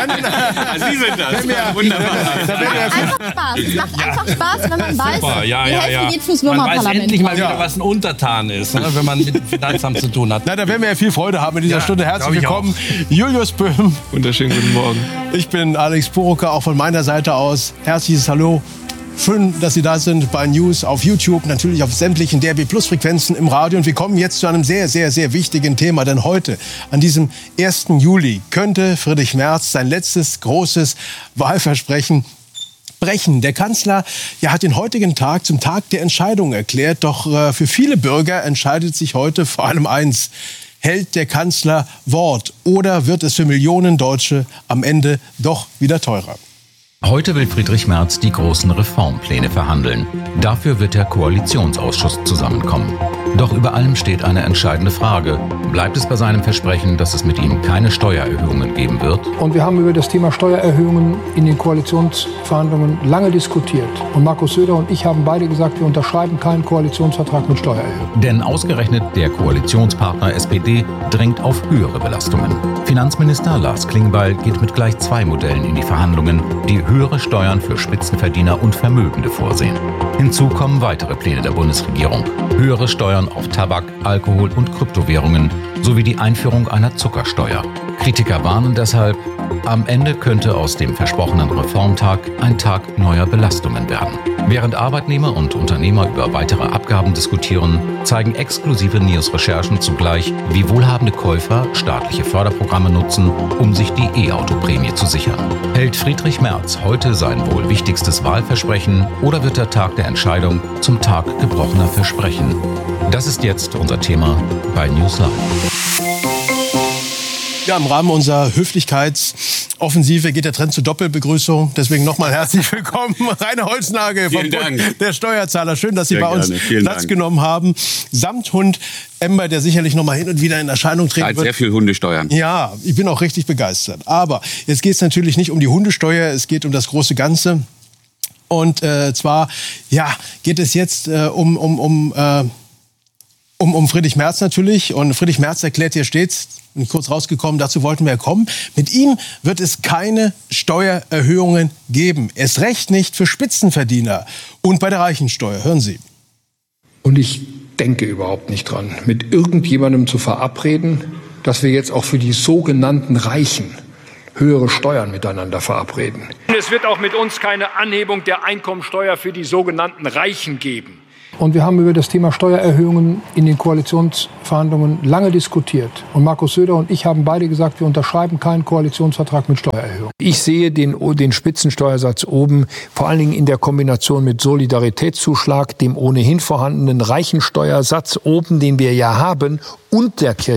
Sie sind das. Wunderbar. Einfach Spaß. Es macht einfach Spaß, wenn man weiß, Super. Ja, die ja, Hälfte ja. geht fürs Man weiß Nummerparlament. endlich mal wieder, was ein Untertan ist, ne, wenn man mit dem Finanzamt zu tun hat. Na, da werden wir ja viel Freude haben in dieser Ja, Stunde. Herzlich glaub ich willkommen, Julius Böhm. Wunderschönen guten Morgen. Ich bin Alex Purucker, auch von meiner Seite aus. Herzliches Hallo. Schön, dass Sie da sind bei News auf YouTube, natürlich auf sämtlichen DRB-Plus-Frequenzen im Radio. Und wir kommen jetzt zu einem sehr, sehr, sehr wichtigen Thema. Denn heute, an diesem 1. Juli, könnte Friedrich Merz sein letztes großes Wahlversprechen brechen. Der Kanzler hat den heutigen Tag zum Tag der Entscheidung erklärt. Doch für viele Bürger entscheidet sich heute vor allem eins: Hält der Kanzler Wort oder wird es für Millionen Deutsche am Ende doch wieder teurer? Heute will Friedrich Merz die großen Reformpläne verhandeln. Dafür wird der Koalitionsausschuss zusammenkommen. Doch über allem steht eine entscheidende Frage. Bleibt es bei seinem Versprechen, dass es mit ihm keine Steuererhöhungen geben wird? Und wir haben über das Thema Steuererhöhungen in den Koalitionsverhandlungen lange diskutiert. Und Markus Söder und ich haben beide gesagt, wir unterschreiben keinen Koalitionsvertrag mit Steuererhöhungen. Denn ausgerechnet der Koalitionspartner SPD drängt auf höhere Belastungen. Finanzminister Lars Klingbeil geht mit gleich 2 Modellen in die Verhandlungen, die höhere Steuern für Spitzenverdiener und Vermögende vorsehen. Hinzu kommen weitere Pläne der Bundesregierung: höhere Steuern auf Tabak, Alkohol und Kryptowährungen sowie die Einführung einer Zuckersteuer. Kritiker warnen deshalb, Am Ende könnte aus dem versprochenen Reformtag ein Tag neuer Belastungen werden. Während Arbeitnehmer und Unternehmer über weitere Abgaben diskutieren, zeigen exklusive News-Recherchen zugleich, wie wohlhabende Käufer staatliche Förderprogramme nutzen, um sich die E-Auto-Prämie zu sichern. Hält Friedrich Merz heute sein wohl wichtigstes Wahlversprechen oder wird der Tag der Entscheidung zum Tag gebrochener Versprechen? Das ist jetzt unser Thema bei News Live. Ja, im Rahmen unserer Höflichkeitsoffensive geht der Trend zur Doppelbegrüßung. Deswegen nochmal herzlich willkommen, Rainer Holznagel vom Bund der Steuerzahler. Schön, dass Sie bei uns Platz genommen haben. Samt Hund Ember, der sicherlich nochmal hin und wieder in Erscheinung treten wird. Sehr viel Hundesteuern. Ja, ich bin auch richtig begeistert. Aber jetzt geht es natürlich nicht um die Hundesteuer, es geht um das große Ganze. Und zwar geht es jetzt um Friedrich Merz natürlich. Und Friedrich Merz erklärt hier stets, bin kurz rausgekommen, dazu wollten wir ja kommen, mit ihm wird es keine Steuererhöhungen geben. Erst recht nicht für Spitzenverdiener und bei der Reichensteuer. Hören Sie. Und ich denke überhaupt nicht dran, mit irgendjemandem zu verabreden, dass wir jetzt auch für die sogenannten Reichen höhere Steuern miteinander verabreden. Es wird auch mit uns keine Anhebung der Einkommensteuer für die sogenannten Reichen geben. Und wir haben über das Thema Steuererhöhungen in den Koalitionsverhandlungen lange diskutiert. Und Markus Söder und ich haben beide gesagt, wir unterschreiben keinen Koalitionsvertrag mit Steuererhöhungen. Ich sehe den Spitzensteuersatz oben, vor allen Dingen in der Kombination mit Solidaritätszuschlag, dem ohnehin vorhandenen Reichensteuersatz oben, den wir ja haben, und der